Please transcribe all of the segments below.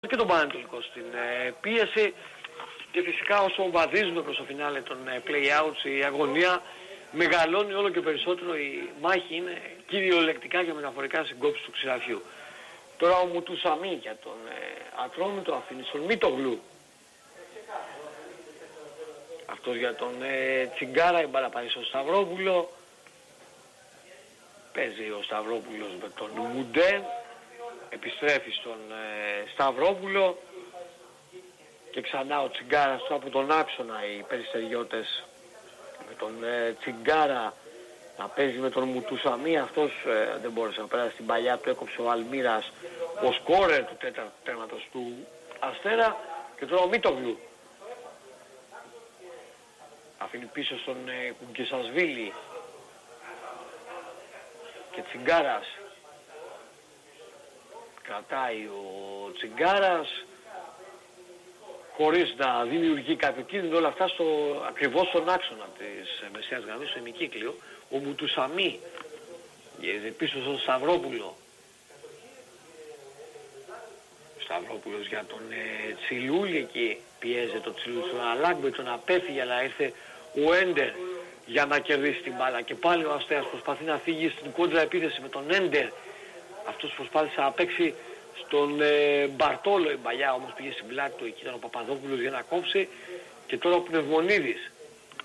και τον Πανατολικό στην πίεση και φυσικά όσο βαδίζουμε προς το φινάλε των play-outs η αγωνία μεγαλώνει όλο και περισσότερο, η μάχη είναι κυριολεκτικά και μεταφορικά συγκόψεις του ξηραφιού. Τώρα ο Μουτουσαμί για τον Ατρόμητο αφήνει στον Μίτογλου. Αυτός για τον Τσιγκάρα, η μπάλα πάει στον Σταυρόπουλο. Παίζει ο Σταυρόπουλος με τον Μουντέ. Επιστρέφει στον Σταυρόπουλο και ξανά ο Τσιγκάρας από τον άξονα οι περιστεριώτες με τον Τσιγκάρα να παίζει με τον Μουτουσαμί. Αυτός δεν μπόρεσε να περάσει την παλιά του, έκοψε ο Αλμύρας, ο σκόρερ του τέταρτου τέρματος του Αστέρα. Και τώρα ο Μίτογλου αφήνει πίσω στον Κουγκεσασβίλη και Τσιγκάρας. Κρατάει ο Τσιγκάρας χωρίς να δημιουργεί κάποιο κίνδυνο, όλα αυτά ακριβώς στον άξονα της μεσαίας γραμμής, στο ημικύκλιο. Ο Μουτουσαμί γυρίζει πίσω στον Σταυρόπουλο. Σταυρόπουλος για τον Τσιλούλη, εκεί πιέζει το Τσιλούλη στον Αλάγκμπε, τον απέφυγε, αλλά ήρθε ο Έντερ για να κερδίσει την μπάλα και πάλι ο Αστέρας προσπαθεί να φύγει στην κόντρα επίθεση με τον Έντερ. Αυτός προσπάθησε να παίξει στον Μπαρτόλο, η παλιά όμως πήγε στην πλάτη του, εκεί ήταν ο Παπαδόπουλος για να κόψει και τώρα ο Πνευμονίδης.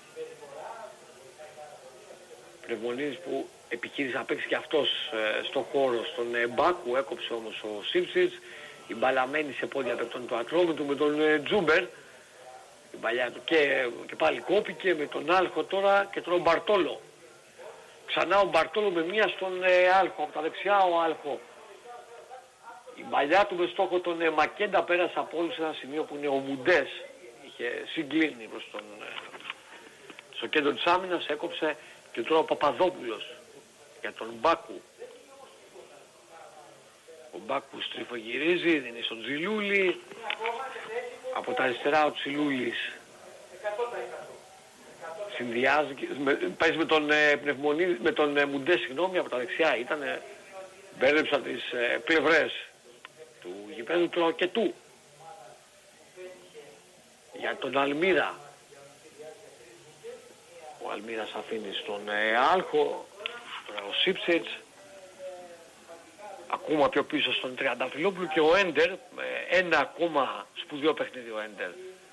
Πνευμονίδης που επιχείρησε να παίξει και αυτός στον χώρο, στον Μπάκου, έκοψε όμως ο Σίψιτς. Η μπάλα μένει σε πόδια παικτών του Ατρόμητου με τον Τζούμπερ. Η παλιά του και πάλι κόπηκε με τον Άλχο τώρα και τον Μπαρτόλο. Ξανά ο Μπαρτόλο με μία στον Άλχο, από τα δεξιά ο Άλχο. Η παλιά του με στόχο τον Μακέντα πέρασε από όλους σε ένα σημείο που είναι ο Μουντές. Είχε συγκλίνει προς στο κέντρο της άμυνας, έκοψε και τώρα ο Παπαδόπουλος για τον Μπάκου. Ο Μπάκου στριφογυρίζει, δίνει στον Τσιλούλη. Από τα αριστερά ο Τσιλούλης συνδυάζει, παίζει με τον Πνευμονίδη, με τον Μουντέ, συγγνώμη, από τα δεξιά. Μπέρδεψαν τις πλευρές του γηπέδου του και του. Για τον Αλμύρα. Ο Αλμύρας αφήνει στον Άλχο, τώρα ο Σίψιτς. Ακόμα πιο πίσω στον Τριανταφυλόπουλο και ο Έντερ, ένα ακόμα σπουδαίο παιχνίδι ο Έντερ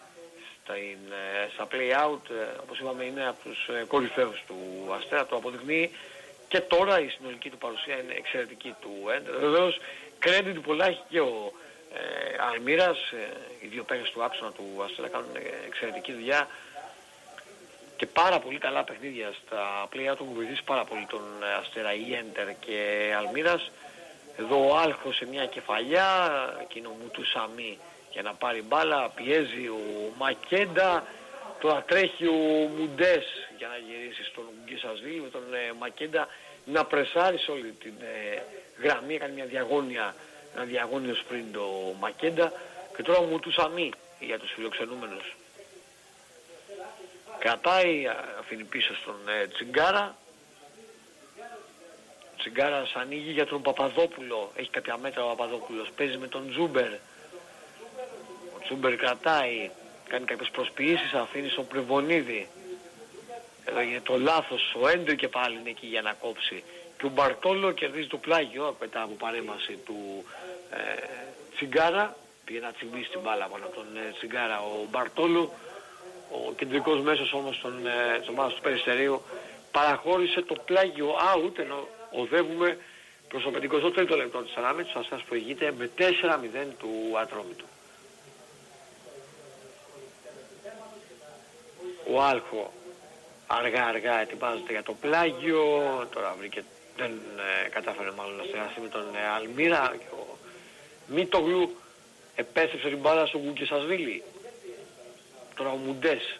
στα play-out, όπως είπαμε είναι από τους κορυφαίους του Αστέρα, το αποδεικνύει και τώρα η συνολική του παρουσία είναι εξαιρετική του Έντερ. Βεβαίως credit πολλά έχει και ο Αλμύρας, οι δύο παίκτες του άξονα του Αστέρα κάνουν εξαιρετική δουλειά και πάρα πολύ καλά παιχνίδια στα play-out, έχουν βοηθήσει πάρα πολύ τον Αστέρα, η Έντερ και Αλμύρας. Εδώ ο Άλχος σε μια κεφαλιά, εκείνο ο Μουτουσαμί για να πάρει μπάλα, πιέζει ο Μακέντα, τώρα τρέχει ο Μουντές για να γυρίσει στον Γκισασβίλη με τον Μακέντα να πρεσάρει σε όλη την γραμμή, έκανε ένα διαγώνιο σπριν το Μακέντα και τώρα ο Μουτουσαμί για τους φιλοξενούμενους. Κρατάει, αφήνει πίσω στον Τσιγκάρα. Ο Τσιγκάρας ανοίγει για τον Παπαδόπουλο, έχει κάποια μέτρα ο Παπαδόπουλος, παίζει με τον Τζούμπερ. Ο Τζούμπερ κρατάει, κάνει κάποιες προσποιήσεις, αφήνει στον Πνευμονίδη. Εδώ είναι το λάθος, ο Έντρη και πάλι είναι εκεί για να κόψει. Και ο Μπαρτόλο κερδίζει το πλάγιο μετά από παρέμβαση του Τσιγκάρα. Πήγε να τσιμπήσει την μπάλα πάνω από τον Τσιγκάρα ο Μπαρτόλο. Ο κεντρικός μέσος όμως της ομάδας του Περιστερίου παραχώρησε το πλάγιο out, ενώ οδεύουμε προς το 53ο λεπτό της ανάμετρησης, ο Αστέρας προηγείται με 4-0 του Ατρόμητου. Ο Άλχο αργά ετοιμάζεται για το πλάγιο, τώρα δεν κατάφερε μάλλον να στεγαστεί με τον Αλμύρα και ο Μίτογλου επέστρεψε την μπάλα στον Κουγκεσασβίλη. Τώρα ο Μουντές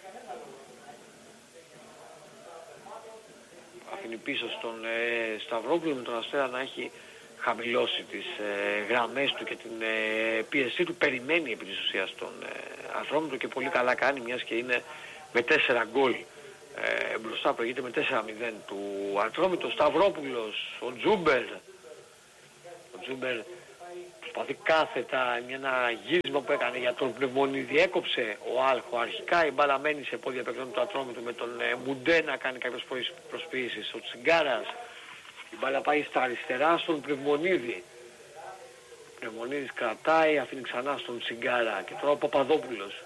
αφήνει πίσω στον Σταυρόπουλο με τον Αστέρα να έχει χαμηλώσει τις γραμμές του και την πίεσή του. Περιμένει επί της ουσίας τον Ατρόμητο και πολύ καλά κάνει, μιας και είναι με 4 γκολ μπροστά, προηγείται με 4-0 του Ατρόμητο. Σταυρόπουλος, ο Τζούμπερ Προσπαθεί κάθετα ένα γύρισμα που έκανε για τον Πνευμονίδη. Έκοψε ο Άλχο αρχικά. Η μπάλα μένει σε πόδια παικτών του Ατρόμητου με τον Μουντέ να κάνει κάποιες προσποιήσεις. Ο Τσιγκάρας. Η μπάλα πάει στα αριστερά στον Πνευμονίδη. Ο Πνευμονίδης κρατάει, αφήνει ξανά στον Τσιγκάρα. Και τώρα ο Παπαδόπουλος.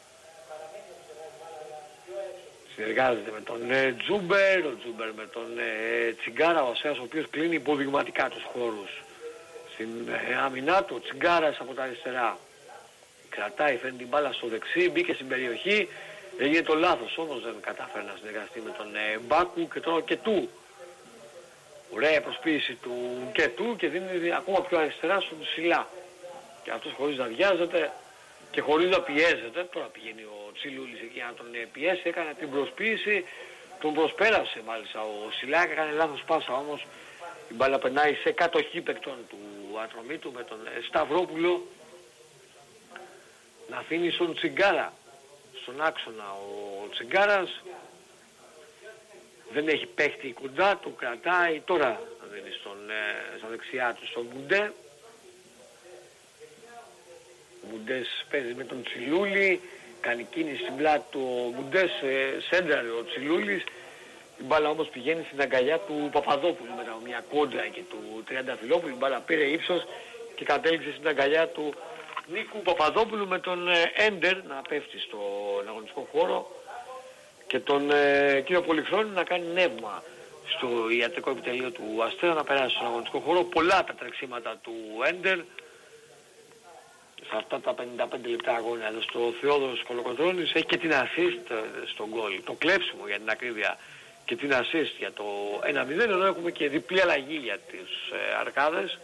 Συνεργάζεται με τον Τζούμπερ, ο Τζούμπερ με τον Τσιγκάρα, ο Ασέας ο οποίος κλείνει υποδειγματικά τους χώρους. Στην άμυνά του, ο Τσιγκάρας από τα αριστερά. Κρατάει, φέρνει την μπάλα στο δεξί, μπήκε στην περιοχή, έγινε το λάθος, όμως δεν κατάφερε να συνεργαστεί με τον Μπάκου και τώρα ο Κετού. Ωραία προσποίηση του Κετού και δίνει ακόμα πιο αριστερά στον Σιλά. Και αυτός χωρίς να βιάζεται και χωρίς να πιέζεται, τώρα πηγαίνει ο Τσιλούλης εκεί να τον πιέσει, έκανε την προσποίηση, τον προσπέρασε μάλιστα ο Σιλά και έκανε λάθος πάσα, όμως η μπάλα περνάει σε κατοχή παικτών του Ατρομήτου με τον Σταυρόπουλο να αφήνει στον Τσιγκάρα στον άξονα. Ο Τσιγκάρας δεν έχει παίχτη κοντά του, κρατάει, τώρα δίνει στα δεξιά του στον Μουντέ. Ο Μουντές παίζει με τον Τσιλούλη, κάνει κίνηση στην πλάτη του ο Μουντές, σέντραρε ο Τσιλούλης. Η μπάλα όμως πηγαίνει στην αγκαλιά του Παπαδόπουλου μετά από μια κόντρα και του Τριανταφυλόπουλου. Η μπάλα πήρε ύψος και κατέληξε στην αγκαλιά του Νίκου Παπαδόπουλου με τον Έντερ να πέφτει στον αγωνιστικό χώρο και τον κύριο Πολυχρόνη να κάνει νεύμα στο ιατρικό επιτελείο του Αστέρα να περάσει στον αγωνιστικό χώρο. Πολλά τα τρεξίματα του Έντερ σε αυτά τα 55 λεπτά αγώνα εδώ στο Θεόδωρος Κολοκοτρώνης. Έχει και την assist στον γκολ, το κλέψιμο για την ακρίβεια και την assist για το 1-0, ενώ έχουμε και διπλή αλλαγή για τις αρκάδες.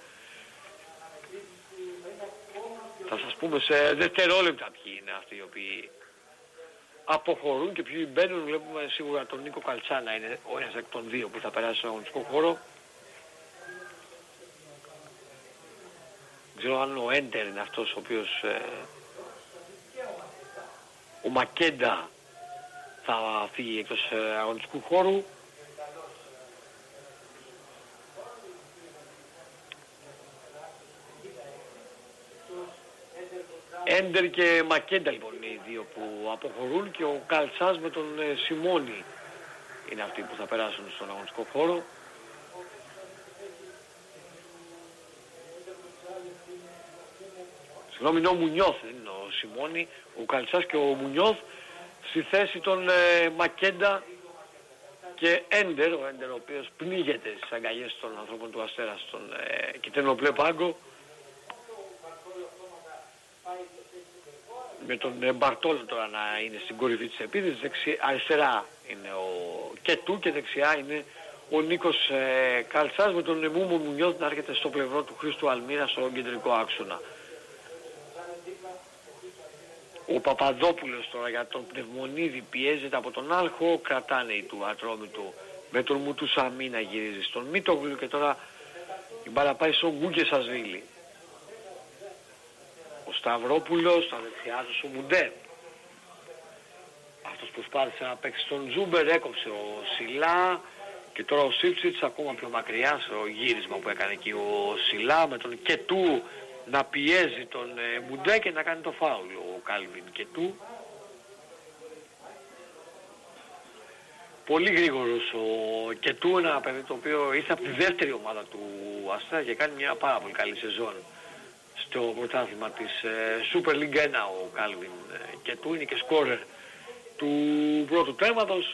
Θα σας πούμε σε δευτερόλεπτα ποιοι είναι αυτοί οι οποίοι αποχωρούν και ποιοι μπαίνουν. Βλέπουμε σίγουρα τον Νίκο Καλτσά να είναι ο ένας εκ των δύο που θα περάσει στον αγωνιστικό χώρο. Δεν ξέρω αν ο Έντερ είναι αυτός ο οποίος ο Μακέντα θα φύγει εκτός αγωνιστικού χώρου. Έντερ και Μακέντα λοιπόν είναι οι δύο που αποχωρούν και ο Καλτσάς με τον Σιμώνη είναι αυτοί που θα περάσουν στον αγωνιστικό χώρο. Συγγνώμη, είναι ο Μουνιώθ, δεν είναι ο Σιμώνη, ο Καλτσάς και ο Μουνιώθ στη θέση των Μακέντα και Έντερ, ο Έντερ ο οποίος πνίγεται στις αγκαλιές των ανθρώπων του Αστέρα στον κυτρινοπλε πάγκο, με τον Μπαρτόλο τώρα να είναι στην κορυφή της επίθεσης. Αριστερά είναι ο Κετού και δεξιά είναι ο Νίκος Καλτσάς με τον Μούμο Μουνιώθ να έρχεται στο πλευρό του Χρήστου Αλμύρα στο κεντρικό άξονα. Ο Παπαδόπουλος τώρα για τον Πνευμονίδη πιέζεται από τον Άλχο, κρατάνε οι του Ατρόμητου με τον Μουτουσαμί να γυρίζει στον Μίτογλου και τώρα η μπάλα πάει στον Γκούγκε Σασβίλη. Ο Σταυρόπουλος στα δεξιά του ο Μουντέ. Αυτός προσπάθησε να παίξει τον Τζούμπερ, έκοψε ο Σιλά και τώρα ο Σίψιτς ακόμα πιο μακριά στο γύρισμα που έκανε εκεί ο Σιλά με τον Κετού να πιέζει τον Μουντέ και να κάνει το φάουλ ο Κάλβιν Κετού. Πολύ γρήγορος ο Κετού, ένα παιδί το οποίο ήρθε από τη δεύτερη ομάδα του Αστέρα και κάνει μια πάρα πολύ καλή σεζόν στο πρωτάθλημα της Super League 1 ο Κάλβιν Κετού, είναι και σκόρερ του πρώτου τέρματος.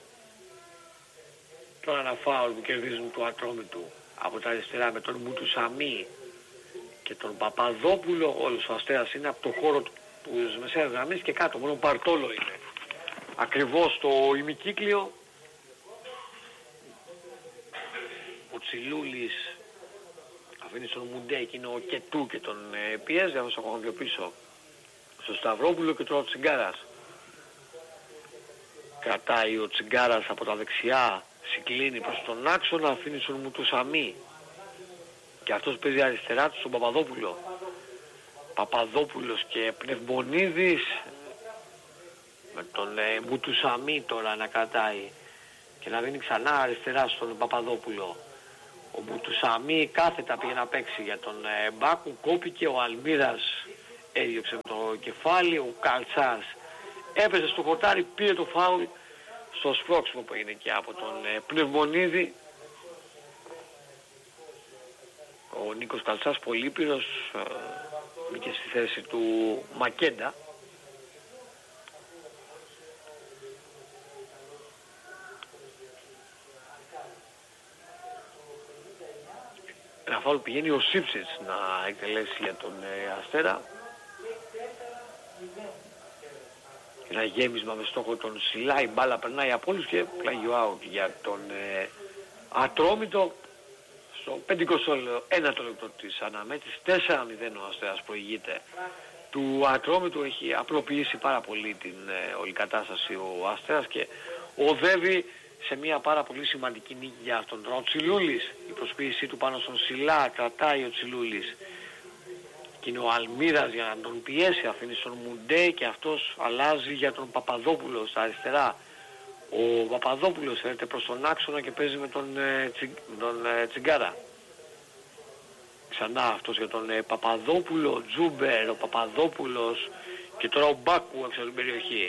Τώρα ένα φάουλ που κερδίζουν του Ατρόμητου από τα αριστερά με τον Μουτουσαμί και τον Παπαδόπουλο. Όλος ο Αστέρας είναι από το χώρο της μεσαίας γραμμής και κάτω, μόνο Μπαρτόλο είναι ακριβώς στο ημικύκλιο. Ο Τσιλούλης αφήνει στον Μουντέ, εκείνο ο Κετού και τον πιέζει, αυτός ακόμα πιο πίσω στο Σταυρόπουλο και τώρα ο Τσιγκάρας. Κρατάει ο Τσιγκάρας από τα δεξιά, συγκλίνει προς τον άξονα, αφήνει στον Μουτουσαμί και αυτός παίζει αριστερά του στον Παπαδόπουλο. Παπαδόπουλος και Πνευμονίδης με τον Μουτουσαμί τώρα να κρατάει και να δίνει ξανά αριστερά στον Παπαδόπουλο. Ο Μπουτουσαμί κάθετα πήγε να παίξει για τον Μπάκου, κόπηκε, ο Αλμύρας έδιωξε το κεφάλι, ο Καλτσάς έπεσε στο χορτάρι, πήρε το φάουλ στο σπρώξιμο που έγινε και από τον Πνευμονίδη. Ο Νίκος Καλτσάς πολύπειρος μπήκε στη θέση του Μακέντα. Ένα φάουλ πηγαίνει ο Σίψιτς να εκτελέσει για τον Αστέρα. Ένα γέμισμα με στόχο τον Σιλά, η μπάλα περνάει από όλους και πλάγιο out για τον Ατρόμητο. Στο 51ο λεπτό της αναμέτρησης, 4-0 ο Αστέρας προηγείται. Του Ατρόμητου έχει απλοποιήσει πάρα πολύ την όλη κατάσταση ο Αστέρας και οδεύει σε μια πάρα πολύ σημαντική νίκη για αυτόν. Ο Τσιλούλης, η προσποίησή του πάνω στον Σιλά, κρατάει ο Τσιλούλης. Και είναι ο Αλμύρας για να τον πιέσει, αφήνει στον Μουντέ και αυτός αλλάζει για τον Παπαδόπουλο στα αριστερά. Ο Παπαδόπουλος έρχεται προς τον άξονα και παίζει με τον Τσιγκάρα. Ξανά αυτός για τον Παπαδόπουλο, Τζούμπερ, ο Παπαδόπουλος και τώρα ο Μπάκου έξω από την περιοχή.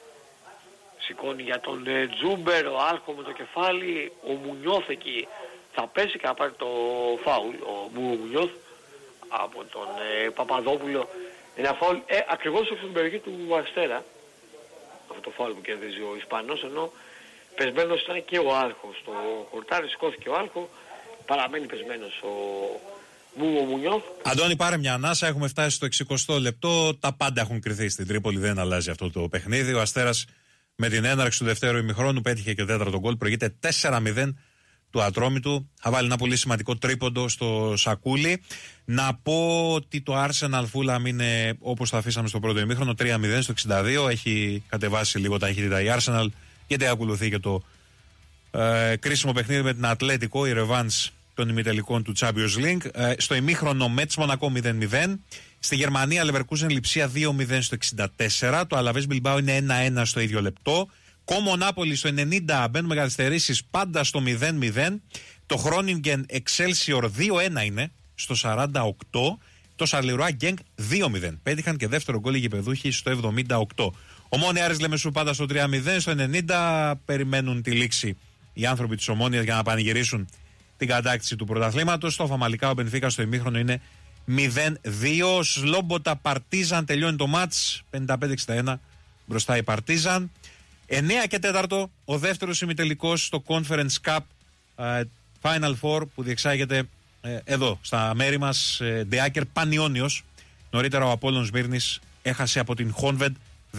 Σηκώνει για τον Τζούμπερ, ο Άλχο με το κεφάλι, ο Μουνιώθ εκεί θα πέσει και θα πάρει το φάουλ, ο Μουνιώθ από τον Παπαδόπουλο. Ένα φάουλ ακριβώς έξω από την περιοχή του Αστέρα. Αυτό το φάουλ που κερδίζει ο Ισπανός, ενώ πεσμένος ήταν και ο Άλχο. Στο χορτάρι σηκώθηκε ο Άλχο, παραμένει πεσμένος ο Μουνιώθ. Αντώνη, πάρε μια ανάσα, έχουμε φτάσει στο 60ο λεπτό, τα πάντα έχουν κρυθεί στην Τρίπολη, δεν αλλάζει αυτό το παιχνίδι. Ο Αστέρας με την έναρξη του δεύτερου ημιχρόνου πέτυχε και τέταρτο γκολ, προηγείται 4-0 του Ατρόμητου. Θα βάλει ένα πολύ σημαντικό τρίποντο στο σακούλι. Να πω ότι το Arsenal Fulham είναι όπως το αφήσαμε στο πρώτο ημίχρονο, 3-0 στο 62. Έχει κατεβάσει λίγο ταχύτητα η Arsenal, γιατί ακολουθεί και το κρίσιμο παιχνίδι με την Ατλέτικο, η Revenge των ημιτελικών του Champions League. Στο ημίχρονο Μέτς Μονακό 0-0. Στη Γερμανία Leverkusen Λιψία 2-0 στο 64. Το Αλαβές Μπιλμπάο είναι 1-1 στο ίδιο λεπτό. Κόμο Νάπολη στο 90, μπαίνουμε καθυστερήσεις πάντα στο 0-0. Το Χρόνιγκεν Εξέλσιορ 2-1 είναι στο 48. Το Σαρλιρουά Γκένκ 2-0. Πέτυχαν και δεύτερο γκολ οι γηπεδούχοι στο 78. Ομόνια Άρης Λεμεσού πάντα στο 3-0. Στο 90 περιμένουν τη λήξη οι άνθρωποι της Ομόνιας για να πανηγυρίσουν την κατάκτηση του πρωταθλήματος. Στο Φαμαλικά ο Μπενφίκα στο ημίχρονο είναι 0-2. Σλόμποτα Παρτίζαν τελειώνει το μάτς 55-61 μπροστά η Παρτίζαν. 9 και 4 ο δεύτερος ημιτελικός στο Conference Cup Final Four που διεξάγεται εδώ στα μέρη μας. Ντεάκερ Πανιόνιος. Νωρίτερα ο Απόλλων Σμύρνης έχασε από την Χόνβεντ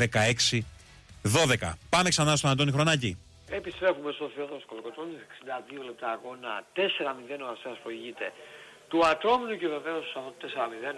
16-12. Πάμε ξανά στον Αντώνη Χρονάκη. Επιστρέφουμε στο Θεόδωρος Κολοκοτρώνης, 62 λεπτά αγώνα, 4-0 ο Αστέρας προηγείται του Ατρόμητου και βεβαίως αυτό το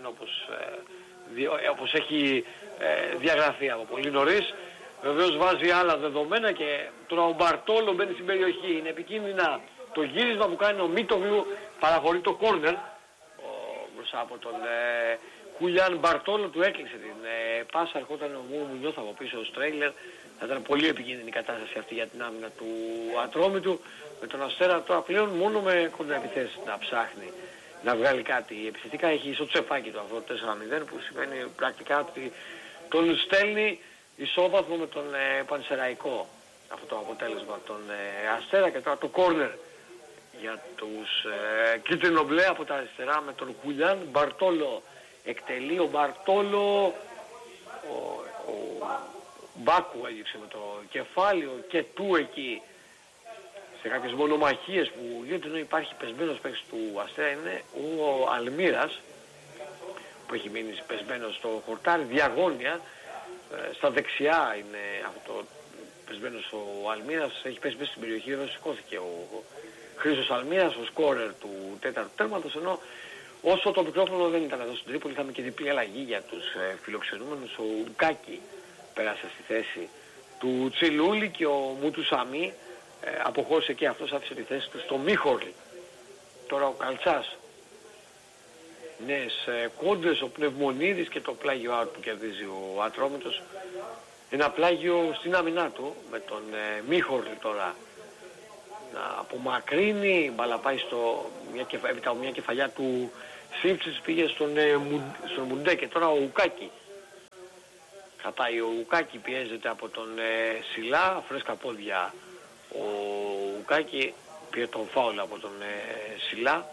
4-0 όπως έχει διαγραφεί από πολύ νωρίς. Βεβαίως βάζει άλλα δεδομένα και τώρα ο Μπαρτόλο μπαίνει στην περιοχή. Είναι επικίνδυνα το γύρισμα που κάνει ο Μίτογλου, παραχωρεί το κόρνερ μπροστά από τον Χουλιάν Μπαρτόλο, του έκλεισε την πάσα, ερχόταν ο Μουνιώθ από πίσω ο Στρέιλερ. Θα ήταν πολύ επικίνδυνη η κατάσταση αυτή για την άμυνα του Ατρόμητου. Με τον Αστέρα τώρα πλέον μόνο με κοντραεπιθέσεις να ψάχνει να βγάλει κάτι. Επιθετικά έχει στο τσεφάκι του αυτό το 4-0 που σημαίνει πρακτικά ότι τον στέλνει ισόβαθμο με τον Πανσεραϊκό. Αυτό το αποτέλεσμα τον Αστέρα και τώρα το κόρνερ για τους κίτρινο-μπλε από τα αριστερά με τον Χουλιάν Μπαρτόλο. Εκτελεί ο Μπαρτόλο, ο Μπάκου έγιψε με το κεφάλαιο και του εκεί σε κάποιες μονομαχίες που γίνεται, ενώ υπάρχει πεσμένος παίκτης του Αστέρα είναι ο Αλμύρας που έχει μείνει πεσμένος στο χορτάρι διαγώνια. Στα δεξιά είναι αυτό πεσμένος ο Αλμύρας, έχει πέσει μέσα στην περιοχή, εδώ σηκώθηκε ο Χρήστος Αλμύρας, ο σκόρερ του τέταρτου τέρματος, ενώ όσο το μικρόφωνο δεν ήταν εδώ στην Τρίπολη είχαμε και διπλή αλλαγή για τους φιλοξενούμενους. Ο Ουκάκη πέρασε στη θέση του Τσιλούλη και ο Μουτουσαμί αποχώρησε και αυτός, άφησε τη θέση του στο Μίχορλ. Τώρα ο Καλτσάς. Νέες κόντρες, ο Πνευμονίδης και το πλάγιο out που κερδίζει ο Ατρόμητος. Ένα πλάγιο στην άμυνά του με τον Μίχορλ τώρα να απομακρύνει, η μπάλα πάει έπειτα μια κεφαλιά του Σίψης πήγε στον Μουντέ και τώρα ο Ουκάκη. Κρατάει ο Ουκάκη, πιέζεται από τον Σιλά, φρέσκα πόδια ο Ουκάκη, πήρε τον φάουλ από τον Σιλά.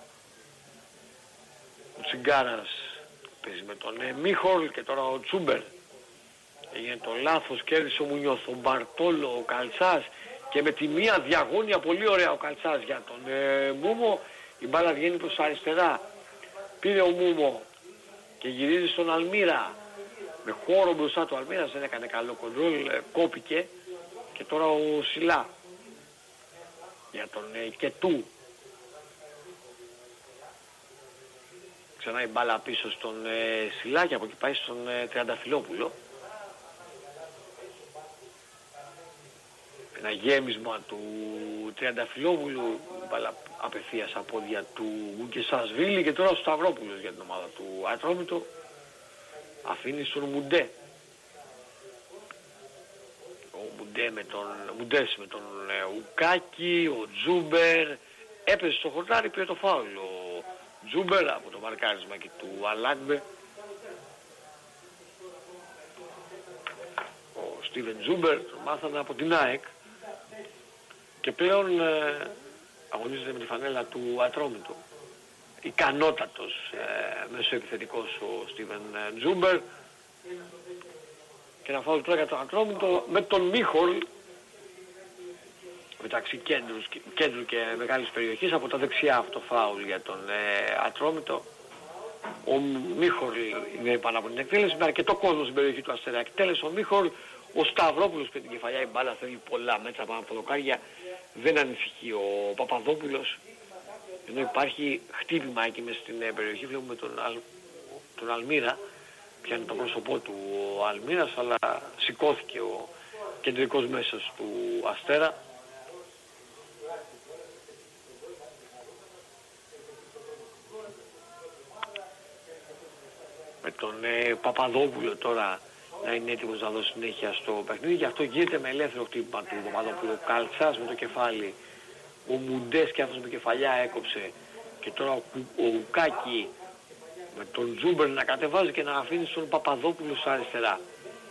Ο Τσιγκάρας παίζει με τον Μίχολ και τώρα ο Τσούμπερ. Έγινε το λάθος, κέρδισε ο Μουνιώθ, ο Μπαρτόλο, ο Καλτσάς και με τη μία διαγώνια πολύ ωραία ο Καλτσάς για τον Μούμο. Η μπάλα βγαίνει προς αριστερά. Πήρε ο Μούμο και γυρίζει στον Αλμύρα. Με χώρο μπροστά του Αλμύρας, δεν έκανε καλό κοντρόλ, κόπηκε και τώρα ο Σιλά για τον Κετού. Ξανά η μπάλα πίσω στον Σιλά και από εκεί πάει στον Τριανταφυλόπουλο. Ένα γέμισμα του Τριανταφυλόπουλου, μπάλα απευθείας από πόδια του Γκεσασβίλη και τώρα ο Σταυρόπουλος για την ομάδα του Ατρόμητο. Αφήνει στον Μουντέ. Ο Μουντές με τον Ουκάκη, ο Τζούμπερ. Έπεσε στο χορτάρι, πήρε το φάουλ ο Τζούμπερ από το μαρκάρισμα και του Αλάγκμπε. Ο Στίβεν Τζούμπερ τον μάθανε από την ΑΕΚ και πλέον αγωνίζεται με τη φανέλα του Ατρόμητου. Ικανότατος μεσοεπιθετικός ο Στίβεν Τζούμπερ. Και να φάω τώρα για τον Ατρόμητο με τον Μίχολ μεταξύ κέντρου και μεγάλης περιοχής. Από τα δεξιά αυτό φάουλ για τον Ατρόμητο. Ο Μίχολ είναι πάνω από την εκτέλεση με αρκετό κόσμο στην περιοχή του Αστέρα. Εκτέλεσε ο Μίχολ. Ο Σταυρόπουλος με την κεφαλιά, η μπάλα θέλει πολλά μέτρα πάνω από το δοκάρια. Δεν ανησυχεί ο Παπαδόπουλος. Ενώ υπάρχει χτύπημα εκεί μες στην περιοχή, βλέπουμε τον Αλμύρα, πιάνει το πρόσωπό του ο Αλμύρας, αλλά σηκώθηκε ο κεντρικός μέσος του Αστέρα. Με τον Παπαδόπουλο τώρα να είναι έτοιμος να δώσει συνέχεια στο παιχνίδι, γι' αυτό γίνεται με ελεύθερο χτύπημα του Παπαδόπουλου. Καλτσάς με το κεφάλι. Ο Μουντές και αυτός με κεφαλιά έκοψε και τώρα ο Ουκάκη με τον Τζούμπερ να κατεβάζει και να αφήνει στον Παπαδόπουλο στα αριστερά.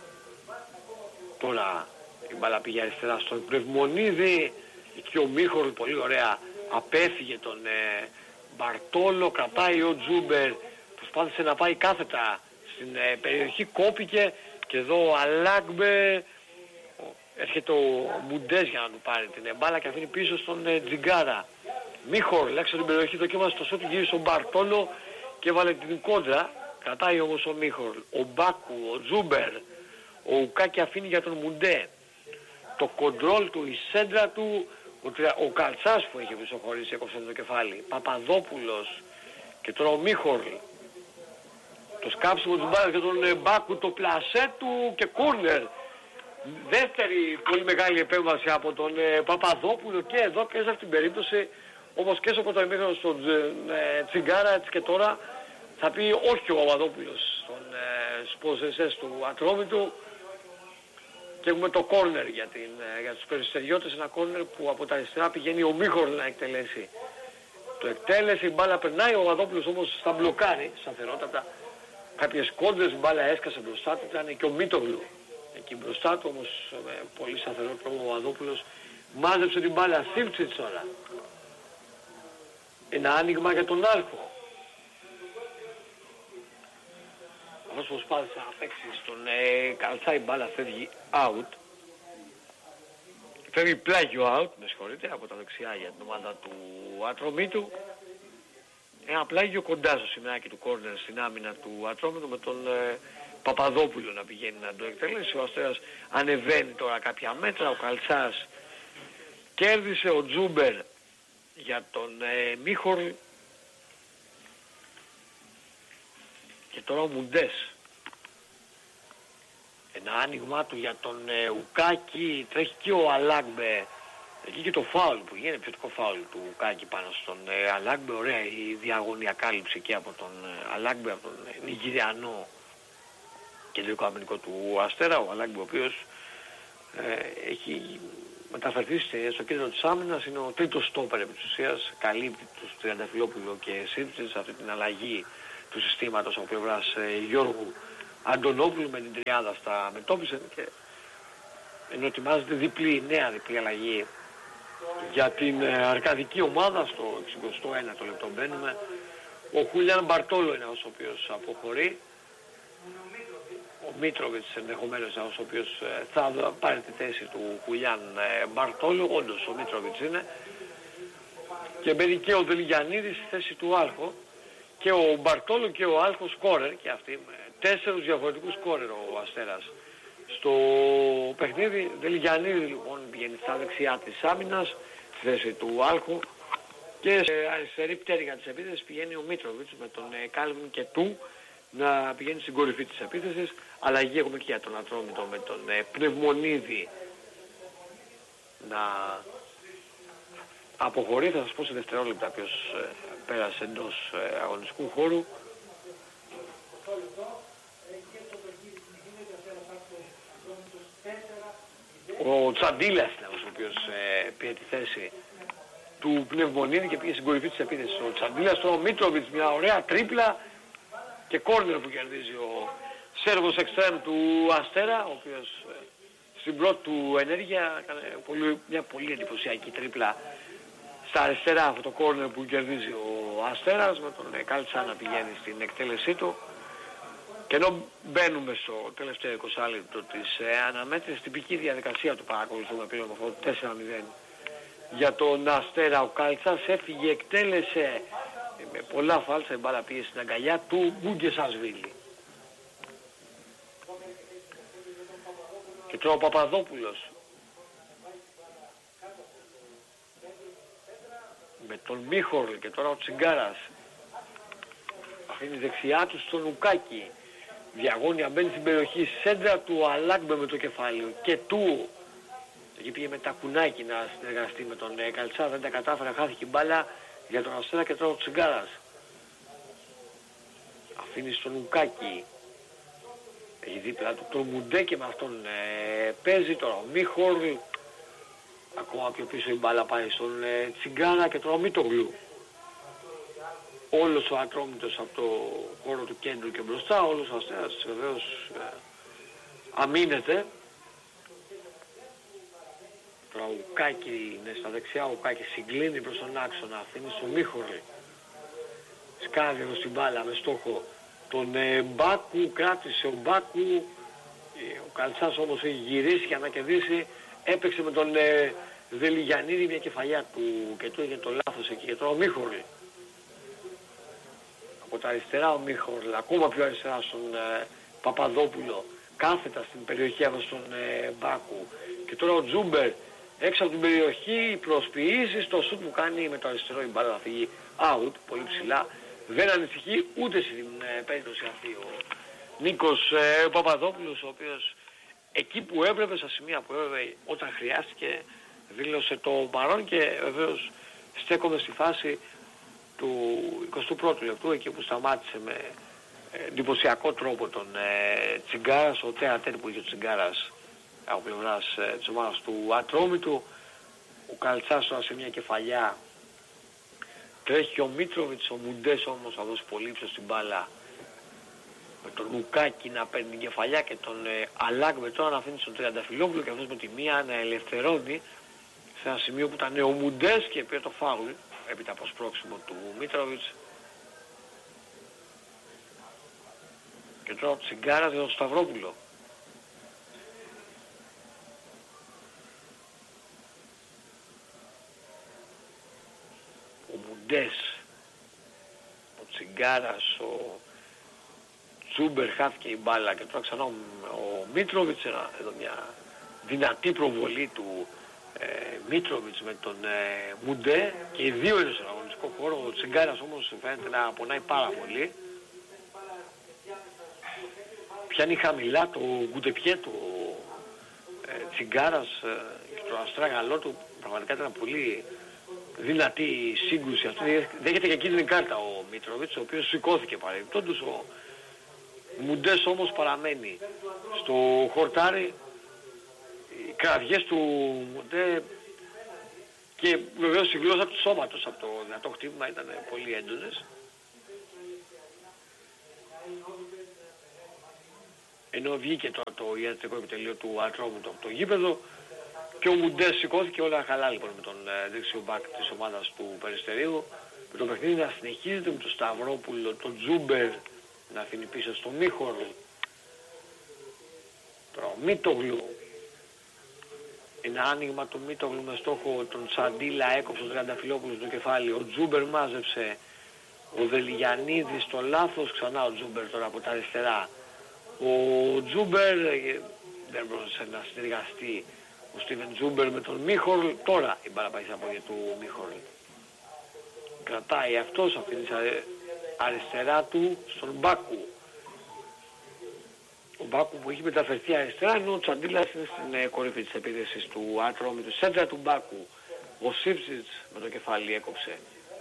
Τώρα η μπάλα πήγε αριστερά στον Πνευμονίδη και ο Μίχορ πολύ ωραία απέφυγε τον Μπαρτόλο, κρατάει ο Τζούμπερ, προσπάθησε να πάει κάθετα στην περιοχή, κόπηκε και εδώ ο Αλάγκμπε. Έρχεται ο Μουντές για να του πάρει την μπάλα και αφήνει πίσω στον Τζιγκάρα. Μίχορ, έξω την περιοχή, δοκίμασε το σώτη, γύρισε στον Μπαρτόλο και έβαλε την κόντρα. Κρατάει όμως ο Μίχορ, ο Μπάκου, ο Τζούμπερ, ο Ουκάκη αφήνει για τον Μουντέ. Το κοντρόλ του, η σέντρα του, ο Καλτσάς που είχε πισωχωρήσει, έκοψε το κεφάλι. Παπαδόπουλος και τώρα ο Μίχορ. Το σκάψιμο του μπάλας για τον Μπάκου, το πλασέ του και κόρνερ. Δεύτερη πολύ μεγάλη επέμβαση από τον Παπαδόπουλο και εδώ και σε αυτήν την περίπτωση, όπως και στο πρώτο ημίχρονο στον Τσιγκάρα, έτσι και τώρα θα πει όχι ο Παπαδόπουλος στον σποσεσές του Ατρόμητου και έχουμε το κόρνερ για τους περιστεριώτες, ένα κόρνερ που από τα αριστερά πηγαίνει ο Μίχορ να εκτελέσει. Το εκτέλεσε, η μπάλα περνάει, ο Παπαδόπουλος όμως στα μπλοκάρει σταθερότατα. Κάποιες κόντρες, η μπάλα έσκασε μπροστά του, ήταν και ο Μίτογλου εκεί μπροστά του, όμως με πολύ σταθερό τρόπο ο Παπαδόπουλος μάζεψε την μπάλα. Σίβτσιτς τώρα. Ένα άνοιγμα για τον Άλκο. Αυτός προσπάθησε να παίξει στον Καλτσά, η μπάλα φεύγει out. Φεύγει πλάγιο out, με συγχωρείτε, από τα δεξιά για την ομάδα του Ατρομήτου. Ένα πλάγιο κοντά στο σημαίακι του κόρνερ στην άμυνα του Ατρόμητου με τον Παπαδόπουλο να πηγαίνει να το εκτελέσει. Ο Αστέρας ανεβαίνει τώρα κάποια μέτρα, ο Καλτσάς κέρδισε, ο Τζούμπερ για τον Μίχορ και τώρα ο Μουντές. Ένα άνοιγμα του για τον Ουκάκη, τρέχει και ο Αλάγκμπε. Εκεί και το φάουλ που γίνεται, επιθετικό φάουλ του Ουκάκη πάνω στον Αλάγκμπε. Ωραία η διαγωνία κάλυψη και από τον Αλάγκμπε, από τον Νιγηριανό κεντρικό αμυντικό του Αστέρα. Ο Αλάγκμπε ο οποίος έχει μεταφερθεί στο κέντρο της άμυνας, είναι ο τρίτος στόπερ επί της ουσίας, καλύπτει τους Τριανταφυλόπουλο και Σίρτζης, αυτή την αλλαγή του συστήματος από πλευράς Γιώργου Αντωνόπουλου με την τριάδα στα μετώπισε, και ενώ ετοιμάζεται νέα διπλή αλλαγή για την αρκαδική ομάδα. Στο 61ο λεπτό μπαίνουμε. Ο Χουλιάν Μπαρτόλο είναι ο οποίος αποχωρεί. Ο Μίτροβιτς ενδεχομένως είναι ο οποίος θα πάρει τη θέση του Χουλιάν Μπαρτόλο. Όντως ο Μίτροβιτς είναι. Και μπαίνει και ο Δελιγιαννίδης στη θέση του Άλχο. Και ο Μπαρτόλο και ο Άλχο σκόρερ, και αυτοί με 4 διαφορετικούς σκόρερ ο Αστέρας στο παιχνίδι. Δελιγιαννίδη λοιπόν πηγαίνει στα δεξιά της άμυνας, στη θέση του Άλχο, και σε αριστερή πτέρυγα της επίθεσης πηγαίνει ο Μίτροβιτς με τον Κάλβιν και του να πηγαίνει στην κορυφή της επίθεσης. Αλλαγή έχουμε και για τον Ατρόμητο με τον Πνευμονίδη να αποχωρεί. Θα σας πω σε δευτερόλεπτα ποιος πέρασε εντός αγωνιστικού χώρου. Ο Τσαντίλας είναι ο οποίος πήρε τη θέση του Πνευμονίδη και πήγε στην κορυφή της επίθεσης. Ο Τσαντίλας, ο Μίτροβιτς, μια ωραία τρίπλα και κόρνερ που κερδίζει ο Σέρβος εξτρέμ του Αστέρα, ο οποίος στην πρώτη του ενέργεια έκανε μια πολύ εντυπωσιακή τρίπλα στα αριστερά, αυτό το κόρνερ που κερδίζει ο Αστέρας, με τον Κάλτσα να πηγαίνει στην εκτέλεσή του. Και ενώ μπαίνουμε στο τελευταίο 20 λεπτό της αναμέτρησης, τυπική διαδικασία του παρακολουθούμε πήρε με αυτό το 4-0 για τον Αστέρα. Ο Κάλτσας έφυγε, εκτέλεσε με πολλά φάλτσα, η μπάλα πήγε στην αγκαλιά του Μπουγκεσασβίλη. Και τώρα ο Παπαδόπουλος με τον Μίχορ, και τώρα ο Τσιγκάρας αφήνει δεξιά του στον Ουκάκη. Διαγώνια μπαίνει στην περιοχή, σέντρα του Αλάκμπε με το κεφάλαιο και του. Εκεί πήγε με τα κουνάκι να συνεργαστεί με τον Καλτσά, δεν τα κατάφερε, χάθηκε η μπάλα για τον Αστέρα, και τώρα ο Τσιγκάρας αφήνει στον Ουκάκη. Έχει δίπλα του τον Μουντέ και με αυτόν παίζει. Τώρα ο Μίχορ, ακόμα πιο πίσω η μπάλα πάει στον Τσιγκάρα, και τώρα ο Μίτογλου. Όλος ο Ατρόμητος από το χώρο του κέντρου και μπροστά, όλος ο Αστέρας βεβαίως αμήνεται. Τώρα ο Ουκάκη είναι στα δεξιά, ο Ουκάκη συγκλίνει προς τον άξονα, αφήνει στον Μίχορη. Σκάβει εδώ στην μπάλα με στόχο τον Μπάκου, κράτησε ο Μπάκου. Ο Καλτσάς όμως έχει γυρίσει για να κερδίσει, έπαιξε με τον Δελιγιαννίδη, μια κεφαλιά του και του έγινε το λάθος εκεί, και τώρα ο Μίχορη. Από τα αριστερά ο Μίχορ, ακόμα πιο αριστερά στον Παπαδόπουλο, κάθετα στην περιοχή από στον Μπάκου, και τώρα ο Τζούμπερ έξω από την περιοχή, προσποιήσεις, το σουτ που κάνει με το αριστερό, η μπάλα θα φύγει out, πολύ ψηλά. Δεν ανησυχεί ούτε στην περίπτωση αυτή ο Νίκος Παπαδόπουλος, ο οποίος εκεί που έπρεπε, στα σημεία που έπρεπε, όταν χρειάστηκε, δήλωσε το παρόν, και βεβαίως στέκομαι στη φάση του 21ου λεπτού, εκεί που σταμάτησε με εντυπωσιακό τρόπο τον Τσιγκάρας, ο τέατέρ που είχε ο Τσιγκάρας από πλευράς της ομάδας του Ατρόμητου. Ο Καλτσάς τώρα σε μια κεφαλιά τρέχει ο Μίτροβιτς, ο Μουντές όμως θα δώσει πολύ ύψος στην μπάλα, με τον Λουκάκη να παίρνει την κεφαλιά και τον Αλάκ τώρα να αφήνει στον Τριανταφυλόπουλο, και αυτός με τη μία να ελευθερώνει σε ένα σημείο που ήταν ο Μουντές και πήρε το φάουλ έπειτα από σπρώξιμο του Μίτροβιτς. Και τώρα ο Τσιγκάρας για τον Σταυρόπουλο. Ο Μουντές, ο Τσιγκάρας, ο Τσούμπερ, χάθηκε η μπάλα, και τώρα ξανά ο Μίτροβιτς, εδώ μια δυνατή προβολή του Μίτροβιτς με τον Μουντέ, και οι δύο είναι στον αγωνιστικό χώρο. Ο Τσιγκάρας όμως φαίνεται να πονάει πάρα πολύ. Πιάνει χαμηλά το γκουτεπιέ του Τσιγκάρας και το αστράγαλό του. Πραγματικά ήταν πολύ δυνατή σύγκρουση αυτή. Δέχεται και κίτρινη κάρτα ο Μίτροβιτς, ο οποίος σηκώθηκε παρεμπιπτόντως. Ο Μουντές όμως παραμένει στο χορτάρι. οι κραυγές του Μουντέ και βεβαίως η γλώσσα του σώματος από το δυνατό χτύπημα ήταν πολύ έντονες. Ενώ βγήκε το ιατρικό επιτελείο του Ατρόμητου από το γήπεδο και ο Μουντέ σηκώθηκε, όλα καλά λοιπόν με τον δεξιό μπακ της ομάδας του Περιστερίου. Με το παιχνίδι να συνεχίζεται, με τον Σταυρόπουλο, τον Τζούμπερ να αφήνει πίσω στο Μίχορ. Τώρα ο Μίτογλου, ένα άνοιγμα του Μίτογλου με στόχο τον Τσαντίλα, έκοψε τον Τριανταφυλόπουλο στο κεφάλι. Ο Τζούμπερ μάζεψε, ο Δελιγιαννίδης στο λάθος, ξανά ο Τζούμπερ τώρα από τα αριστερά. Ο Τζούμπερ δεν μπορούσε να συνεργαστεί ο Στίβεν Τζούμπερ με τον Μίχορ. Τώρα η μπάλα πάει στα πόδια του Μίχορ. Κρατάει αυτός, αφήνει αριστερά του στον Μπάκου. Ο Μπάκου που έχει μεταφερθεί αριστερά, ενώ ο Τσαντίλας είναι στην κορυφή της επίθεσης του Ατρόμητου. Σέντρα του Μπάκου. Ο Σίψιτς με το κεφάλι έκοψε.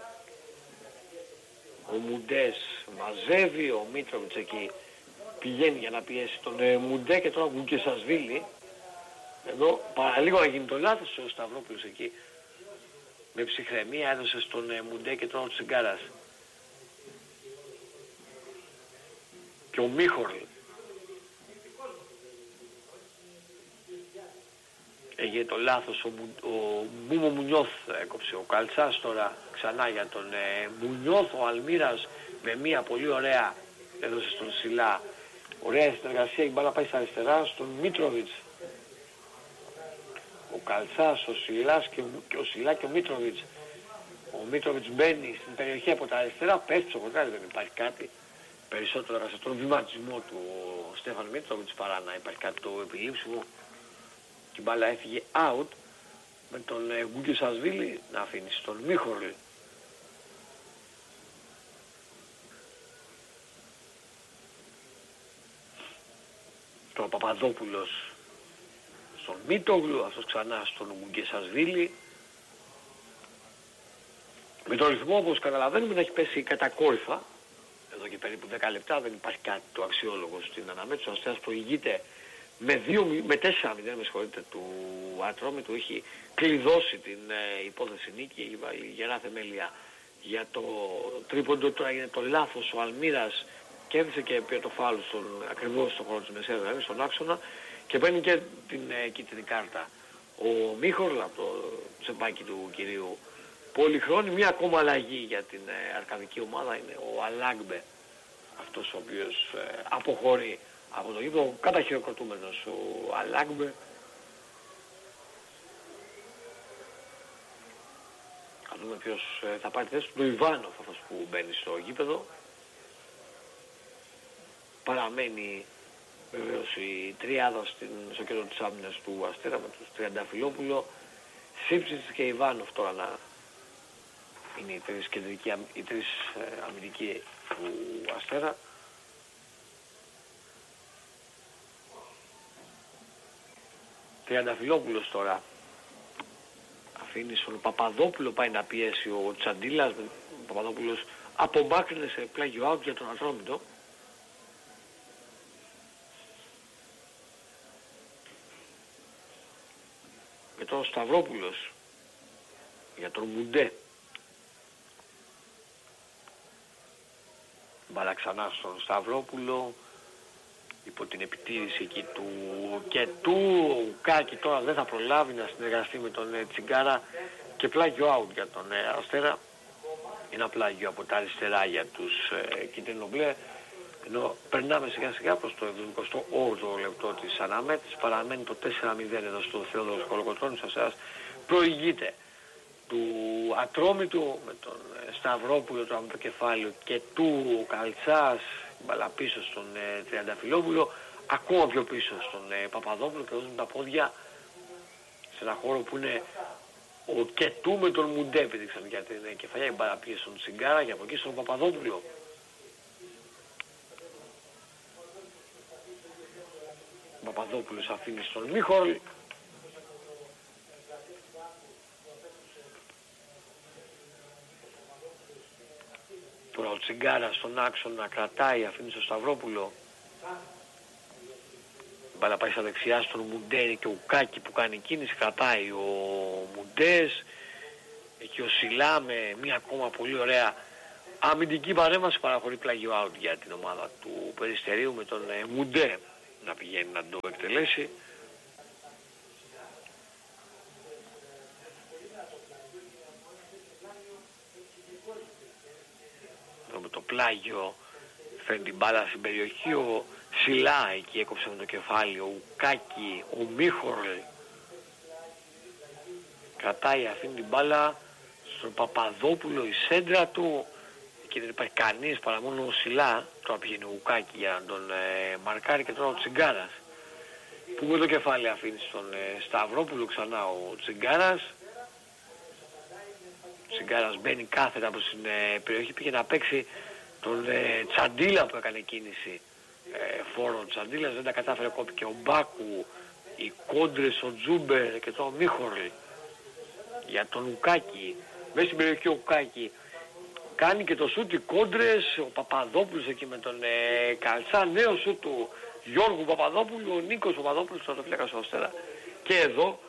Ο Μουντές μαζεύει, ο Μίτροβιτς εκεί πηγαίνει για να πιέσει τον Μουντέ και τώρα ο Γκουκεσασβίλη. Εδώ παραλίγο να γίνει το λάθος, ο Σταυρόπουλος εκεί με ψυχραιμία έδωσε στον Μουντέ και τώρα ο Τσιγκάρας. Και ο Μίχορ έγινε το λάθος, ο Μπούμο Μουνιώθ έκοψε. Ο Καλτσάς τώρα ξανά για τον Μουνιώθ. Ο Αλμύρας με μια πολύ ωραία έδωσε στον Σιλά. Ωραία συνεργασία, η μπάλα πάει στα αριστερά στον Μίτροβιτς. Ο Καλτσάς, ο Σιλάς και ο Σιλά και ο Μίτροβιτς. Ο Μίτροβιτς μπαίνει στην περιοχή από τα αριστερά, πέφτει στο κοντάρι, δεν υπάρχει κάτι. Περισσότερο σε τον βηματισμό του ο Στέφαν Μίτροβιτς παρά να υπάρχει κάτι το επιλήψιμο. Και η μπάλα έφυγε out με τον Γκουκεσασβίλη να αφήνει στον Μίχορ. Ο Παπαδόπουλος στον Μίτογλου, αυτός ξανά στον Γκουγκεσασβίλη. Με τον ρυθμό, όπως καταλαβαίνουμε, να έχει πέσει κατακόρυφα εδώ και περίπου 10 λεπτά. Δεν υπάρχει κάτι το αξιόλογο στην αναμέτρηση. Ο Αστέρας προηγείται με 4-0 με συγχωρείτε του Ατρόμητου. Έχει κλειδώσει την υπόθεση νίκη, έχει βάλει γερά θεμέλια για το τρίποντο. Τώρα έγινε το λάθος, ο Αλμύρας κέρδισε και πήρε το φάουλ ακριβώς στον χώρο της μεσαίας γραμμής, στον άξονα, και παίρνει και την κίτρινη κάρτα. Ο Μίχορ από το τσεπάκι του κυρίου Πολυχρόνη. Μία ακόμα αλλαγή για την αρκαδική ομάδα είναι ο Αλάγκμπε, αυτός ο οποίος αποχωρεί από το γήπεδο, καταχειροκροτούμενος ο Αλάγκμπε. Θα δούμε ποιος θα πάρει τη θέση του. Ο Ιβάνοφ, αυτός που μπαίνει στο γήπεδο. Παραμένει βεβαίως η τριάδα στο κέντρο της άμυνας του Αστέρα με τους Τριανταφυλόπουλο, Σίψιτς και Ιβάνοφ τώρα να είναι οι τρεις αμυντικοί του Αστέρα. Τριανταφυλόπουλος τώρα αφήνει στον Παπαδόπουλο, πάει να πιέσει ο Τσαντίλας. Ο Παπαδόπουλος απομάκρυνε σε πλάγιο out για τον Ατρόμητο. Και τώρα ο Σταυρόπουλος για τον Μουντέ. Μπάλα ξανά στον Σταυρόπουλο υπό την επιτήρηση εκεί του και του Κάκη. Τώρα δεν θα προλάβει να συνεργαστεί με τον Τσιγκάρα και πλάγιο out για τον Αστέρα. Ένα πλάγιο από τα αριστερά για τους κίτρινο-μπλε. Ενώ περνάμε σιγά σιγά προς το 78ο λεπτό της αναμέτρησης. Παραμένει το 4-0 εδώ στο Θεόδωρος Κολοκοτρώνης. Ο Αστέρας προηγείται του Ατρόμητου με τον Σταυρόπουλο τώρα με το κεφάλαιο και του Καλτσάς, μπαλά πίσω στον Τριανταφυλόπουλο, ακόμα πιο πίσω στον Παπαδόπουλο, και δώσουν τα πόδια σε ένα χώρο που είναι ο Κετού με τον Μουντέ, πήδηξαν για την κεφαλιά, η μπαλά πίσω στον Τσιγκάρα και από εκεί στον Παπαδόπουλο. Ο Παπαδόπουλος αφήνει στον Μίχορ. Τώρα ο Τσιγκάρας στον άξονα κρατάει, αφήνει στο Σταυρόπουλο. μπάλα πάει στα δεξιά στον Μουντέ και ο Ουκάκη που κάνει κίνηση, κρατάει ο Μουντές. Εκεί ο Σιλά με μια ακόμα πολύ ωραία αμυντική παρέμβαση παραχωρεί πλάγιο out για την ομάδα του Περιστερίου με τον Μουντέ να πηγαίνει να το εκτελέσει. Εδώ με το πλάγιο φέρνει την μπάλα στην περιοχή, ο Σιλά εκεί έκοψε με το κεφάλι, ο Ουκάκη, ο Μίχορλ κρατάει, αφήνει την μπάλα στον Παπαδόπουλο, η σέντρα του, και δεν υπάρχει κανείς παρά μόνο ο Σιλά. Τώρα πηγαίνει ο Ουκάκη για να τον μαρκάρει και τώρα ο Τσιγκάρας που με το κεφάλι αφήνει στον Σταυρόπουλο ξανά ο Τσιγκάρας. Ο Τσιγκάρας μπαίνει κάθετα προς την περιοχή, πήγε να παίξει τον Τσαντίλα που έκανε κίνηση φόρο. Τσαντίλας δεν τα κατάφερε, κόπηκε ο Μπάκου, οι κόντρες, ο Τζούμπερ και το Μίχορλ για τον Ουκάκη. Μέσα στην περιοχή ο Ουκάκη κάνει και το σούτ, οι κόντρες, ο Παπαδόπουλος εκεί με τον Καλτσά, νέο σούτ του Γιώργου Παπαδόπουλου, ο Νίκος Παπαδόπουλος, το φλέκα στο Αστέρα. Και εδώ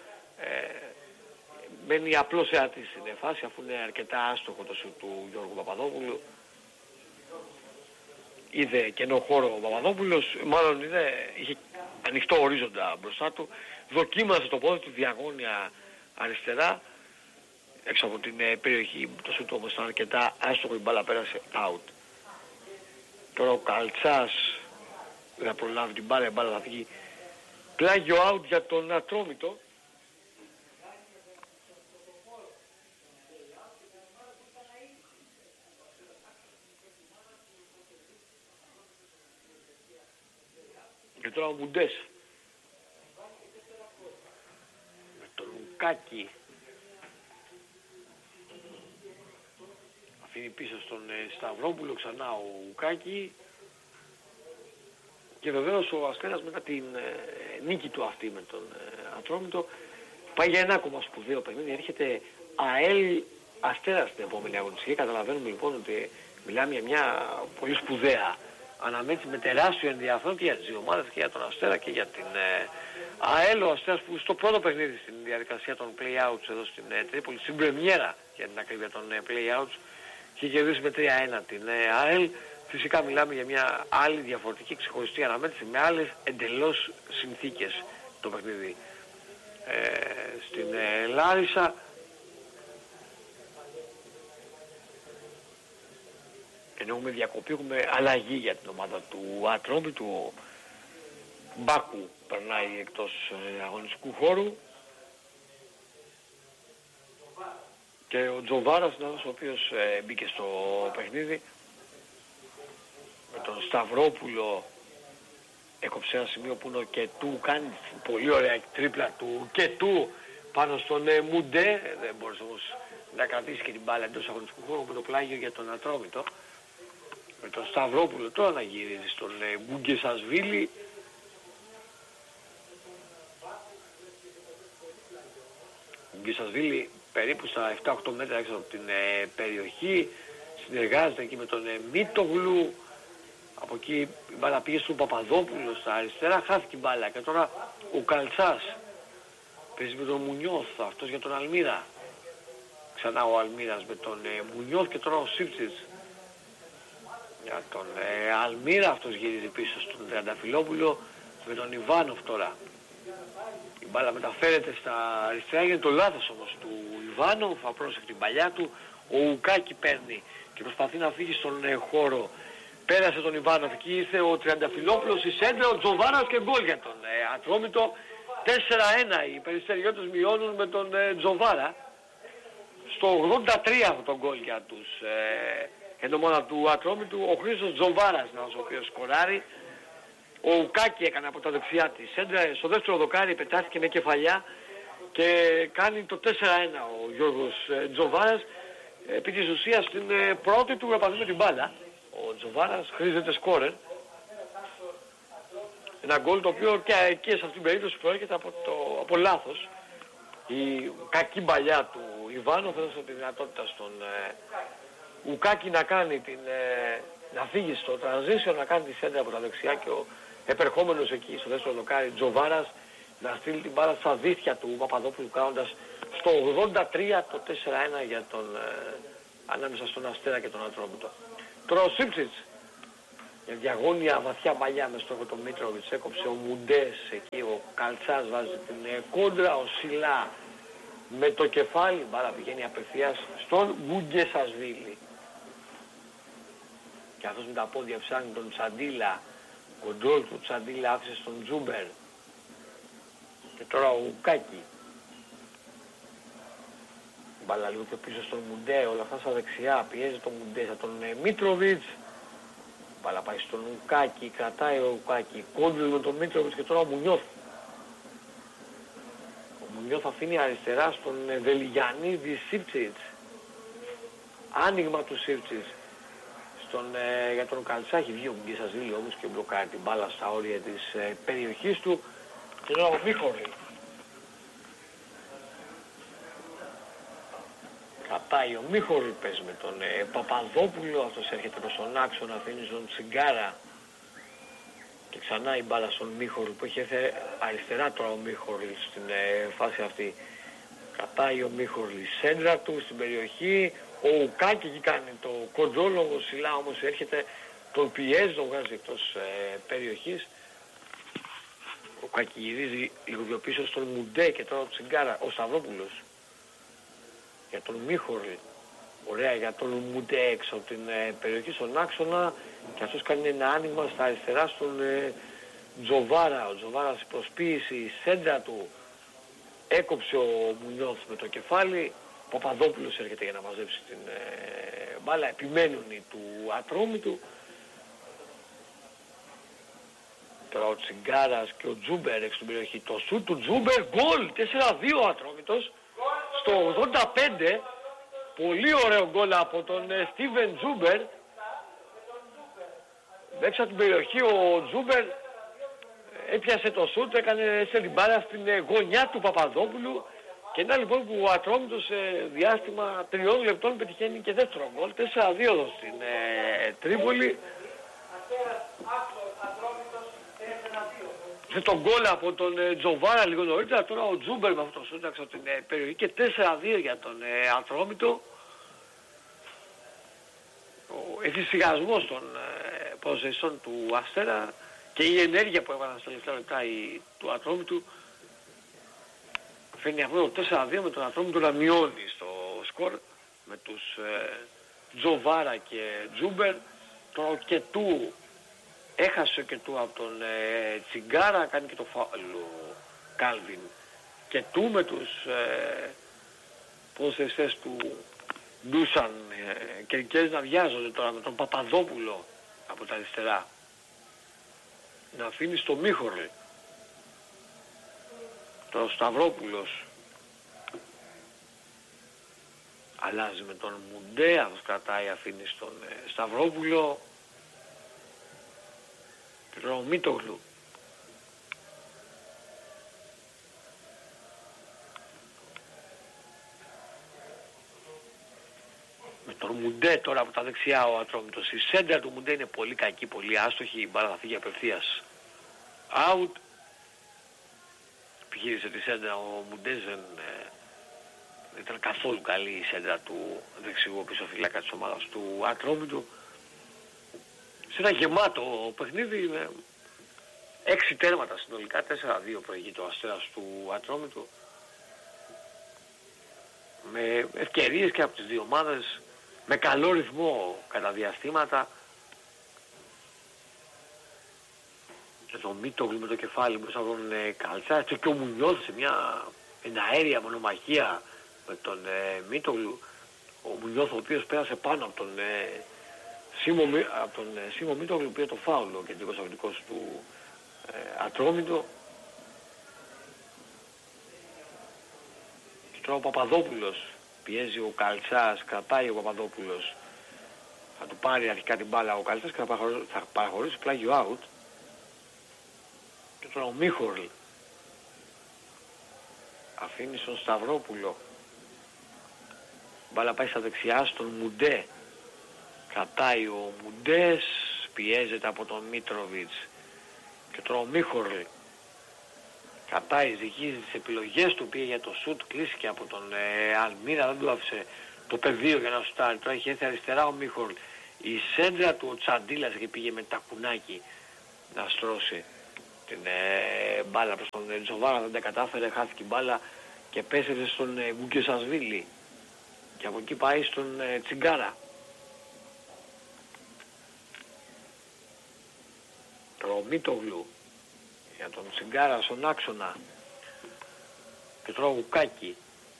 μένει απλός εατής στην φάση, αφού είναι αρκετά άστοχο το σούτ του Γιώργου Παπαδόπουλου. Είδε κενό χώρο ο Παπαδόπουλος, μάλλον είχε ανοιχτό ορίζοντα μπροστά του, δοκίμασε το πόδι του διαγώνια αριστερά, έξω από την περιοχή. Το σούτ όμως ήταν αρκετά άστοχο, η μπάλα πέρασε out. Τώρα ο Καλτσάς δεν θα προλάβει την μπάλα, η μπάλα θα φύγει πλάγιο out για τον Ατρόμητο. Και τώρα ο Μουντές με τον Ουκάκη αφήνει πίσω στον Σταυρόπουλο ξανά ο Ουκάκη. Και βεβαίως ο Αστέρας μετά την νίκη του αυτή με τον Ατρόμητο πάει για ένα ακόμα σπουδαίο παιχνίδι. Έρχεται ΑΕΛ Αστέρας στην επόμενη αγωνιστική. Καταλαβαίνουμε λοιπόν ότι μιλάμε για μια πολύ σπουδαία αναμέτρηση με τεράστιο ενδιαφέρον και για τις δύο ομάδες, και για τον Αστέρα και για την ΑΕΛ. Ο Αστέρας που στο πρώτο παιχνίδι στην διαδικασία των play-outs εδώ στην Τρίπολη, στην πρεμιέρα για την ακρίβεια των play-outs, και κερδίσει με 3-1 την ΑΕΛ. Φυσικά μιλάμε για μια άλλη διαφορετική ξεχωριστή αναμέτρηση με άλλες εντελώς συνθήκες το παιχνίδι στην Λάρισα. Ενώ έχουμε διακοπή, έχουμε αλλαγή για την ομάδα του Ατρόμητου. Ο Μπάκου περνάει εκτός αγωνιστικού χώρου και ο Τζοβάρας είναι αυτός ο οποίος μπήκε στο παιχνίδι. Με τον Σταυρόπουλο έκοψε ένα σημείο που είναι ο Κετού, κάνει πολύ ωραία τρίπλα του Κετού πάνω στον Μουντέ. Δεν μπορούσε όμως να κρατήσει και την μπάλα εντός αγωνιστικού χώρου με το πλάγιο για τον Ατρόμητο. Με τον Σταυρόπουλο τώρα να γυρίζει στον Γκουγκεσασβίλη. Γκουγκεσασβίλη περίπου στα 7-8 μέτρα έξω από την περιοχή. Συνεργάζεται εκεί με τον Μίτογλου. Από εκεί η μπάλα πήγε στον Παπαδόπουλο στα αριστερά, χάθηκε η μπάλα. Και τώρα ο Καλτσάς παίζει με τον Μουνιώθ, αυτός για τον Αλμύρα. Ξανά ο Αλμύρας με τον Μουνιώθ και τώρα ο Σίψης για τον Αλμύρα. Αυτός γυρίζει πίσω στον Τριανταφυλόπουλο με τον Ιβάνοφ τώρα. Η μπάλα μεταφέρεται στα αριστερά, γίνεται το λάθος όμως του Ιβάνοφ, απρόσεκτη την παλιά του. Ο Ουκάκη παίρνει και προσπαθεί να φύγει στον χώρο. Πέρασε τον Ιβάνοφ, εκεί ήρθε ο Τριανταφυλόπουλος, η σέντρα, ο Τζοβάρας και γκολ για τον Ατρόμητο. 4-1 οι Περιστεριώτες μειώνουν με τον Τζοβάρα. Στο 83 αυτό το γκολ για τους ενωμόνα του Ατρόμητου. Ο Χρήστος Τζοβάρας είναι ο οποίος σκοράρει. Ο Ουκάκη έκανε από τα δεξιά της σέντρα. Στο δεύτερο δοκάρι πετάθηκε με κεφαλιά και κάνει το 4-1 ο Γιώργος Τζοβάρας. Επί της ουσίας στην πρώτη του επαφή με την μπάλα ο Τζοβάρας χρήζεται σκόρερ. Ένα γκολ το οποίο και σε αυτήν την περίπτωση προέρχεται από λάθος. Η κακή παλιά του Ιβάνοφ έδωσε τη δυνατότητα στον Ουκάκη να κάνει να φύγει στο transition, να κάνει τη σέντρα από τα δεξιά και ο επερχόμενος εκεί στο δεύτερο δοκάρι Τζοβάρας να στείλει την μπάλα στα δίχτυα του Παπαδόπουλου, κάνοντας στο 83 το 4-1 για τον, ανάμεσα στον Αστέρα και τον Ατρόμητο. Τώρα ο Σίψιτς, για διαγώνια βαθιά παλιά με στόχο τον Μίτροβιτς, έκοψε ο Μουντές εκεί, ο Καλτσάς βάζει την κόντρα, ο Σιλά με το κεφάλι, μπάλα πηγαίνει απευθείας στον Γκουγκεσασβίλη. Και αυτός με τα πόδια ψάχνει τον Τσαντίλα, κοντρόλ του Τσαντίλα άφησε στον Τζούμπερ. Και τώρα ο Ουκάκη. Μπάλα λίγο και πίσω στον Μουντέ, όλα αυτά στα δεξιά, πιέζει τον Μουντέ, θα τον Μίτροβιτς. Μπάλα πάει στον Ουκάκη, κρατάει ο Ουκάκη, κόντρολ με τον Μίτροβιτς και τώρα ο Μουνιώθ. Ο Μουνιώθ αφήνει αριστερά στον Βελιγιαννίδη Σίψιτς. Άνοιγμα του Σίψιτς. Για τον Καλτσά έχει βγει ο Γκεσασβίλη όμως και μπλοκάρει την μπάλα στα όρια της περιοχής του. Και τώρα ο Μίχορη. Κατάει ο Μίχορη, πες με τον Παπαδόπουλο, αυτός έρχεται προς τον άξονα, αφήνει στον Τσιγκάρα. Και ξανά η μπάλα στον Μίχορη που έχει έρθει αριστερά τώρα ο Μίχορη στην φάση αυτή. Κατάει ο Μίχορη σέντρα του στην περιοχή. Ο Ουκάκη εκεί κάνει το κοντρόλο, ο Σιλά όμως έρχεται, τον πιέζει, τον βγάζει εκτός περιοχής. Ο Ουκάκη γυρίζει λίγο πιο πίσω στον Μουντέ και τώρα ο Τσιγκάρα, ο Σταυρόπουλος. Για τον Μίχορη, ωραία, για τον Μουντέ έξω από την περιοχή στον άξονα και αυτός κάνει ένα άνοιγμα στα αριστερά στον Τζοβάρα. Ο Τζοβάρας προσποίηση, η σέντρα του, έκοψε ο Μουνιώθ με το κεφάλι. Ο Παπαδόπουλος έρχεται για να μαζέψει την μπάλα, επιμένουν οι του Ατρόμητου. Τώρα ο Τσιγκάρας και ο Τζούμπερ έξω στην περιοχή. Το σουτ του Τζούμπερ, γκολ, 4-2 ο Ατρόμητος. Στο 85, πολύ ωραίο γκολ από τον Στίβεν Τζούμπερ. Έξω από την περιοχή ο Τζούμπερ έπιασε το σουτ, έκανε σε την μπάλα στην γωνιά του Παπαδόπουλου. Και είναι λοιπόν που ο Ατρόμητος σε διάστημα 3 λεπτών πετυχαίνει και δεύτερο γκολ, 4-2 εδώ στην Τρίπολη. Σε τον γκολ από τον Τζοβάρα λίγο νωρίτερα, τώρα ο Τζούμπερ με αυτό το σούτ από την περιοχή και 4-2 για τον Ατρόμητο. Ο εφησυχασμός των ποδοσφαιριστών του Αστέρα και η ενέργεια που έβαλαν στα τελευταία λεπτά του Ατρόμητου φαίνει αυτό το 4-2 με τον Ατρόμητο να μειώνει στο σκορ με τους Τζοβάρα και Τζούμπερ. Τώρα ο Κετού έχασε και του από τον Τσιγκάρα, κάνει και το φάουλ ο Κάλβιν. Κετού με τους ποδοσφαιριστές του Ντούσαν Κερκές να βιάζονται τώρα με τον Παπαδόπουλο από τα αριστερά. Να αφήνει στο Μίχορη. Τώρα ο Σταυρόπουλος αλλάζει με τον Μουντέ, αυτός κρατάει, αφήνει στον Σταυρόπουλο. Και τώρα ο Μίτογλου. Με τον Μουντέ τώρα από τα δεξιά ο Ατρόμητος. Η σέντρα του Μουντέ είναι πολύ κακή, πολύ άστοχη, η μπάλα θα φύγει απευθείας out. Επιχείρησε τη σέντρα ο Μουντέ, δεν ήταν καθόλου καλή η σέντρα του δεξιού πίσω φυλάκα της ομάδας του Ατρόμητου. Σε ένα γεμάτο παιχνίδι με 6 τέρματα συνολικά, 4-2 προηγείται ο Αστέρας του Ατρόμητου. Με ευκαιρίες και από τις δύο ομάδες, με καλό ρυθμό κατά διαστήματα. Και το Μίτογλου με το κεφάλι μπροστά από τον Καλτσά, και ο Μουνιώθ σε μια εναέρια μονομαχία με τον Μίτογλου. Ο Μουνιώθ ο οποίος πέρασε πάνω από τον Σίμω Μίτογλου, πήρε το φάουλο ο κεντρικός αγωνικός του Ατρόμητο. Και τώρα ο Παπαδόπουλος πιέζει, ο Καλτσάς, κρατάει ο Παπαδόπουλος. Θα του πάρει αρχικά την μπάλα ο Καλτσάς και θα παραχωρήσει πλάγιο out. Και τώρα ο Μίχορλ αφήνει στον Σταυρόπουλο. Μπάλα πάει στα δεξιά στον Μουντέ. Κρατάει ο Μουντές, πιέζεται από τον Μίτροβιτς. Και τώρα ο Μίχορλ κατάει, ζυγίζει τις επιλογές του, πήγε για το σουτ, κλείστηκε από τον Αλμύρα, δεν του άφησε το πεδίο για να σουτάρει. Τώρα έχει έρθει αριστερά ο Μίχορλ. Η σέντρα του ο Τσαντίλας και πήγε με τακουνάκι να στρώσει την μπάλα προς τον Τζοβάρα, δεν τα κατάφερε, χάθηκε η μπάλα και πέσευε στον Γκουγκεσασβίλη. Και από εκεί πάει στον Τσιγκάρα. Ο Μίτογλου για τον Τσιγκάρα στον άξονα. Και τώρα ο Γουκάκη.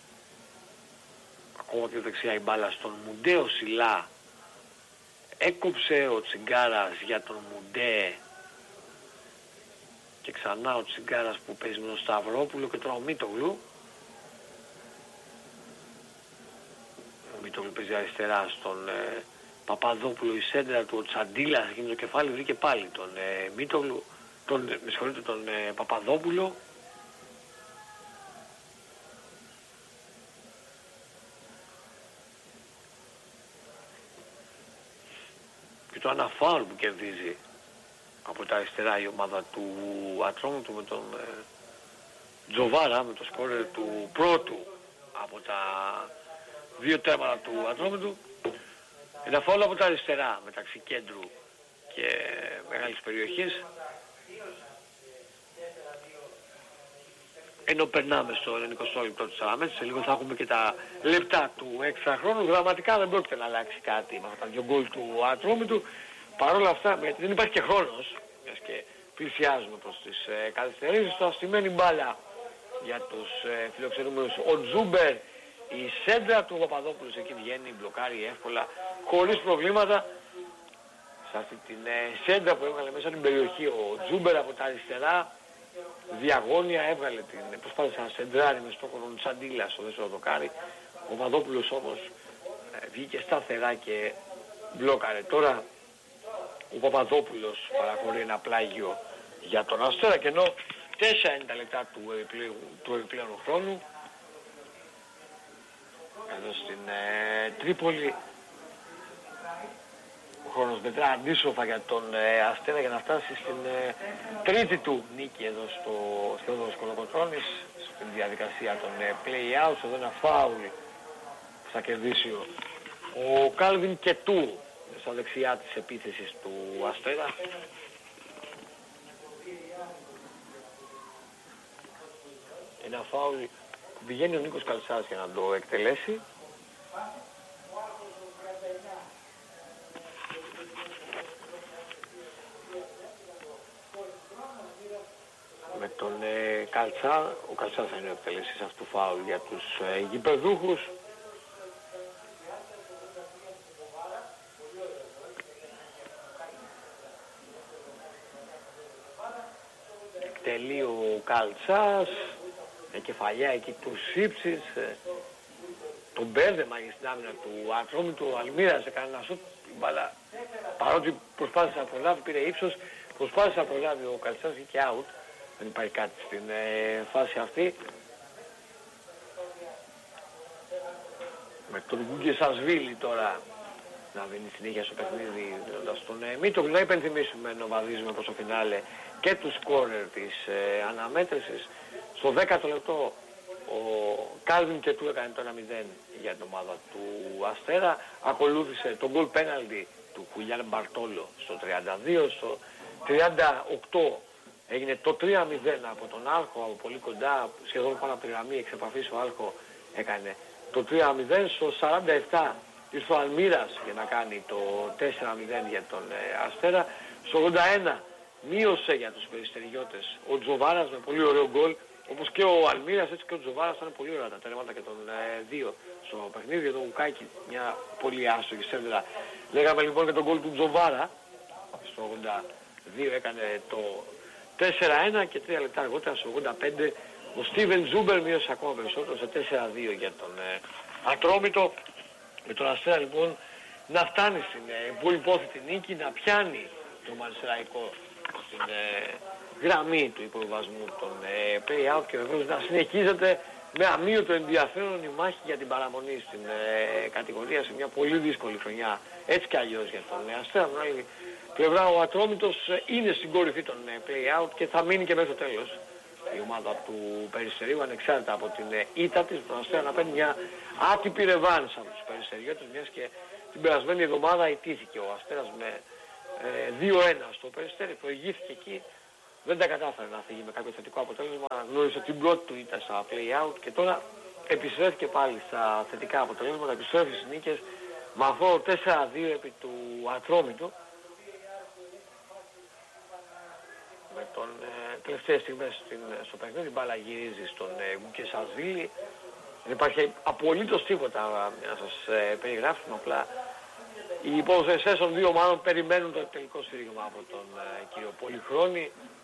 Ακόμα πιο δεξιά η μπάλα στον Μουντέ, ο Σιλά. Έκοψε ο Τσιγκάρας για τον Μουντέ. Και ξανά ο Τσιγκάρας που παίζει με τον Σταυρόπουλο και τώρα ο Μίτογλου. Ο Μίτογλου παίζει αριστερά στον Παπαδόπουλο, η σέντρα του, ο Τσαντίλας γίνει το κεφάλι, βρήκε πάλι τον Μίτογλου, με συγχωρείτε, τον Παπαδόπουλο. Και το ένα φάουλ που κερδίζει από τα αριστερά η ομάδα του Ατρόμητου με τον Τζοβάρα, με το σκόρερ του πρώτου από τα δύο τέρματα του Ατρόμητου. Ένα φάουλ από τα αριστερά μεταξύ κέντρου και μεγάλης περιοχής. Ενώ περνάμε στο 90 λεπτό της αναμέτρησης, σε λίγο θα έχουμε και τα λεπτά του έξτρα χρόνου. Δραματικά δεν πρόκειται να αλλάξει κάτι με αυτά τα δύο γκολ του Ατρόμητου. Παρ' όλα αυτά, γιατί δεν υπάρχει και χρόνος, μιας και πλησιάζουμε προς τις καθυστερήσεις, το αστημένη μπάλα για τους φιλοξενούμενους. Ο Τζούμπερ, η σέντρα του Παπαδόπουλου εκεί βγαίνει, μπλοκάρει εύκολα, χωρίς προβλήματα. Σε αυτή την σέντρα που έβγαλε μέσα την περιοχή ο Τζούμπερ από τα αριστερά, διαγώνια έβγαλε την, προσπάθησε να σεντράρει με στόχο τον Τσαντίλα στο δεύτερο δοκάρι. Ο Παπαδόπουλος όμως βγήκε σταθερά και μπλόκαρε. Τώρα ο Παπαδόπουλος παραχωρεί ένα πλάγιο για τον Αστέρα και ενώ 4 είναι τα λεπτά του επιπλέον χρόνου εδώ στην Τρίπολη. Ο χρόνος μετρά αντίστροφα για τον Αστέρα για να φτάσει στην τρίτη του νίκη εδώ στο Θεόδωρος Κολοκοτρώνης στην διαδικασία των play-outs. Εδώ ένα φάουλ που θα κερδίσει ο Κάλβιν Κετού στα δεξιά της επίθεσης του Αστέρα. Ένα φάουλ που πηγαίνει ο Νίκος Καλτσάς για να το εκτελέσει. Με τον Καλτσά, ο Καλτσάς θα είναι ο εκτελέστης αυτού φάουλ για τους γηπεδούχους. Εκτελεί ο Καλτσάς, με κεφαλιά εκεί του Σύψης, τον μπέρδεμα στην άμυνα του Ατρόμητου, ο Αλμύρας έκανε ένα σουτ, μπάλα, παρότι προσπάθησε να προλάβει, πήρε ύψος, προσπάθησε να προλάβει ο Καλτσάς και out, δεν υπάρχει κάτι στην φάση αυτή. Με τον Γκουγκεσασβίλη τώρα να δίνει συνέχεια στο παιχνίδι, δίνοντας τον Μίτογλου. Να υπενθυμίσουμε, ενώ βαδίζουμε προς το φινάλε και του σκόρερ της αναμέτρησης. Στο 10ο λεπτό ο Κάλβιν Κετού έκανε το 1-0 για την ομάδα του Αστέρα. Ακολούθησε το γκολ πέναλτι του Χουλιάν Μπαρτόλο στο 32. Στο 38 έγινε το 3-0 από τον Άλχο, από πολύ κοντά, σχεδόν πάνω από τη γραμμή εξ επαφής ο Άλχο έκανε το 3-0. Στο 47 ήρθε ο Αλμύρας για να κάνει το 4-0 για τον Αστέρα. Στο 81 μείωσε για τους περιστεριώτες ο Τζοβάρας με πολύ ωραίο γκολ, όπως και ο Αλμύρας, έτσι και ο Τζοβάρας ήταν πολύ ωραία τα τέρματα και των δύο στο παιχνίδι. Για τον Ουκάκη μια πολύ άστοχη σέντρα. Λέγαμε λοιπόν και τον γκολ του Τζοβάρα στο 82 έκανε το 4-1 και 3 λεπτά αργότερα στο 85 ο Στίβεν Ζούμπερ μείωσε ακόμα περισσότερο σε 4-2 για τον Ατρόμητο. Με τον Αστέρα λοιπόν να φτάνει στην πολυπόθητη νίκη, να πιάνει το Μανσεραϊκό στην γραμμή του υποβιβασμού των play-out και βεβαίως να συνεχίζεται με αμύωτο ενδιαφέρον η μάχη για την παραμονή στην κατηγορία σε μια πολύ δύσκολη χρονιά έτσι κι αλλιώς για τον Αστέρα. πλευρά ο Ατρόμητος είναι στην κορυφή των play-out και θα μείνει και μέχρι το τέλος. Η ομάδα του Περιστερίου, ανεξάρτητα από την ήττα της, τον Αστέρα να παίρνει μια άτυπη ρεβάνς από τους Περιστεριώτες, μιας και την περασμένη εβδομάδα ητήθηκε ο Αστέρας με 2-1 στο Περιστέρι, προηγήθηκε εκεί, δεν τα κατάφερε να φύγει με κάποιο θετικό αποτέλεσμα, γνώρισε την πρώτη του ήττα στα play-out και τώρα επιστρέφει πάλι στα θετικά αποτελέσματα, επιστρέφει στις νίκες με αυτό 4-2 επί του Ατρόμητου. Με τον τελευταίες στιγμές στο παιχνίδι, η μπάλα γυρίζει στον Γκουκεσασβίλη. Δεν υπάρχει απολύτως τίποτα να σας περιγράψουμε, απλά οι υποδοσφαιριστές των δύο ομάδων περιμένουν το τελικό σφύριγμα από τον κύριο Πολυχρόνη.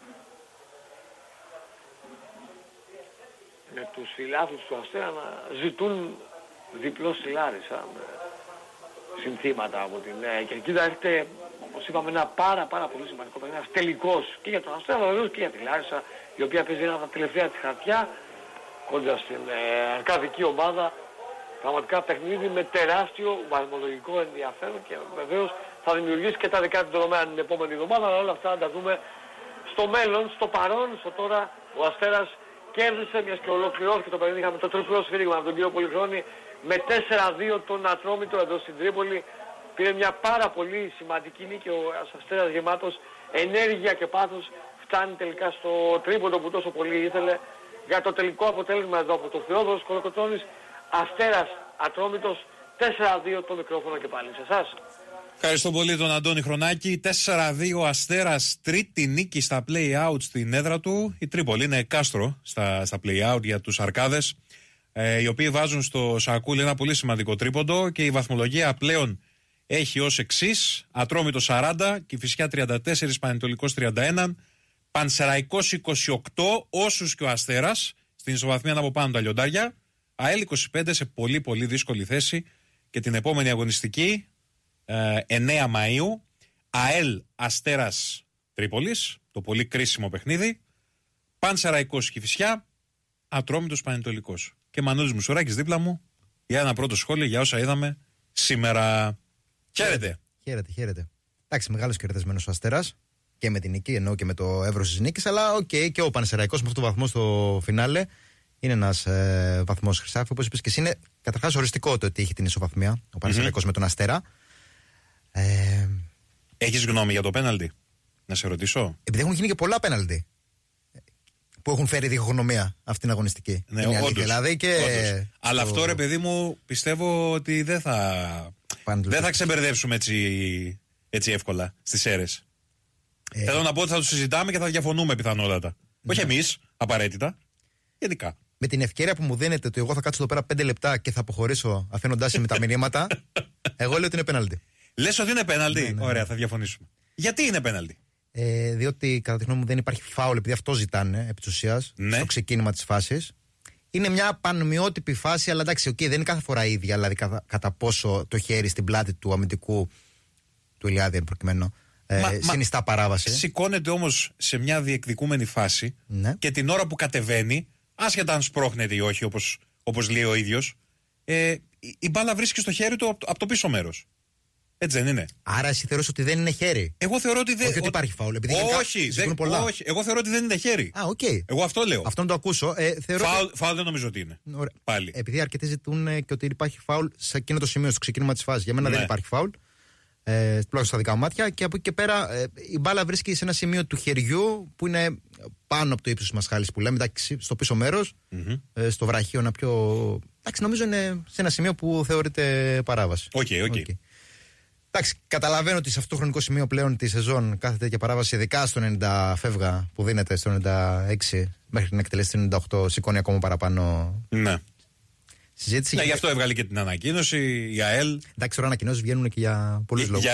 Με τους φιλάθλους του Αστέρα να ζητούν διπλό στυλάρισα με συνθήματα από την Κερκίδα. Έρχεται, όπως είπαμε, ένα πάρα πολύ σημαντικό παιχνίδι, ένας τελικός και για τον Αστέρα, βεβαίως και για τη Λάρισα, η οποία παίζει ένα από τα τελευταία της χαρτιά κοντά στην αρκαδική ομάδα. Πραγματικά παιχνίδι με τεράστιο βαθμολογικό ενδιαφέρον και βεβαίως θα δημιουργήσει και τα δικά του δεδομένα την επόμενη εβδομάδα, αλλά όλα αυτά να τα δούμε στο μέλλον, στο παρόν, στο τώρα. Ο Αστέρας κέρδισε, μιας και ολοκληρώθηκε το παιχνίδι, είχαμε το τριπλό σφύριγμα από τον κύριο Πολυχρόνη με 4-2 τον Ατρόμητο εδώ στην Τρίπολη. Πήρε μια πάρα πολύ σημαντική νίκη, ο Αστέρας γεμάτος ενέργεια και πάθος φτάνει τελικά στο τρίποντο που τόσο πολύ ήθελε για το τελικό αποτέλεσμα εδώ από τον Θεόδωρος Κολοκοτρώνης. Αστέρας Ατρόμητος 4-2 το μικρόφωνο και πάλι σε εσάς. Ευχαριστώ πολύ τον Αντώνη Χρονάκη. 4-2 Αστέρας, τρίτη νίκη στα play-out στην έδρα του. Η Τρίπολη είναι κάστρο στα play-out για τους Αρκάδες, οι οποίοι βάζουν στο σακούλι ένα πολύ σημαντικό τρίποντο και η βαθμολογία πλέον έχει ως εξής: Ατρόμητος 40, Κηφισιά 34, Πανετολικός 31, Πανσεραϊκός 28, όσους και ο Αστέρας, στην ισοβαθμία από πάνω τα λιοντάρια. ΑΕΛ 25 σε πολύ δύσκολη θέση και την επόμενη αγωνιστική 9 Μαΐου ΑΕΛ Αστέρας Τρίπολης, το πολύ κρίσιμο παιχνίδι, Πανσεραϊκός Κηφισιά, Ατρόμητος Πανετολικός. Και Μανώλης Μουσουράκης δίπλα μου για ένα πρώτο σχόλιο για όσα είδαμε σήμερα. Χαίρετε. Χαίρετε. Εντάξει, μεγάλος κερδισμένος ο Αστέρας και με την νίκη, εννοώ και με το εύρος της νίκης, αλλά και ο Πανσεραϊκός με αυτό το βαθμό στο φινάλε είναι ένας βαθμός, Χρυσάφη, όπως είπες και εσύ. Είναι καταρχάς οριστικό το ότι έχει την ισοβαθμία ο Πανσεραϊκός με τον Αστέρα. Έχεις γνώμη για το πέναλτι, να σε ρωτήσω? Επειδή έχουν γίνει και πολλά πέναλτι που έχουν φέρει διχογνωμία αυτήν την αγωνιστική. Ναι, όντως. Δηλαδή αλλά αυτό, ρε παιδί μου, πιστεύω ότι δεν θα ξεμπερδέψουμε έτσι εύκολα στις αίρες. Θέλω να πω ότι θα το συζητάμε και θα διαφωνούμε πιθανότατα. Όχι εμείς, απαραίτητα. Γενικά. Με την ευκαιρία που μου δίνετε ότι εγώ θα κάτσω εδώ πέρα 5 λεπτά και θα αποχωρήσω αφήνοντάς με τα μηνύματα, εγώ λέω ότι είναι πέναλτι. Λες ότι είναι πέναλτι? Ναι. Ωραία, θα διαφωνήσουμε. Γιατί είναι πέναλτι? Διότι κατά τη γνώμη μου δεν υπάρχει φάουλ, επειδή αυτό ζητάνε επί της ουσίας, στο ξεκίνημα της φάσης. Είναι μια πανομοιότυπη φάση, αλλά εντάξει, δεν είναι κάθε φορά ίδια, δηλαδή κατά πόσο το χέρι στην πλάτη του αμυντικού του Ηλιάδη, εν προκειμένου, συνιστά παράβαση. Σηκώνεται όμως σε μια διεκδικούμενη φάση και την ώρα που κατεβαίνει, άσχετα αν σπρώχνεται ή όχι, όπως λέει ο ίδιος, η μπάλα βρίσκει στο χέρι του από το πίσω μέρος. Έτσι δεν είναι? Άρα εσύ θεωρείς ότι δεν είναι χέρι? Εγώ θεωρώ ότι δεν. Όχι ότι υπάρχει φάουλ. Όχι, εγώ θεωρώ ότι δεν είναι χέρι. Εγώ αυτό λέω. Αυτό να το ακούσω. Φάουλ δεν νομίζω ότι είναι. Πάλι. Επειδή αρκετοί ζητούν και ότι υπάρχει φάουλ σε εκείνο το σημείο, στο ξεκίνημα της φάσης. Για μένα δεν υπάρχει φάουλ. Τουλάχιστον στα δικά μου μάτια. Και από εκεί και πέρα η μπάλα βρίσκει σε ένα σημείο του χεριού που είναι πάνω από το ύψος της μασχάλης που λέμε, στο πίσω μέρος, στο βραχείο να πιο. Εντάξει, νομίζω είναι σε ένα σημείο που θεωρείται παράβαση. Οκ. Εντάξει, καταλαβαίνω ότι σε αυτό το χρονικό σημείο πλέον τη σεζόν κάθε τέτοια παράβαση, ειδικά στο 90 φεύγα που δίνεται στο 96 μέχρι να εκτελέσει το 98, σηκώνει ακόμα παραπάνω. Ναι. Συζήτηση. Ναι, γι' αυτό έβγαλε και την ανακοίνωση η ΑΕΛ. Εντάξει, τώρα ανακοινώσεις βγαίνουν και για πολλούς λόγους.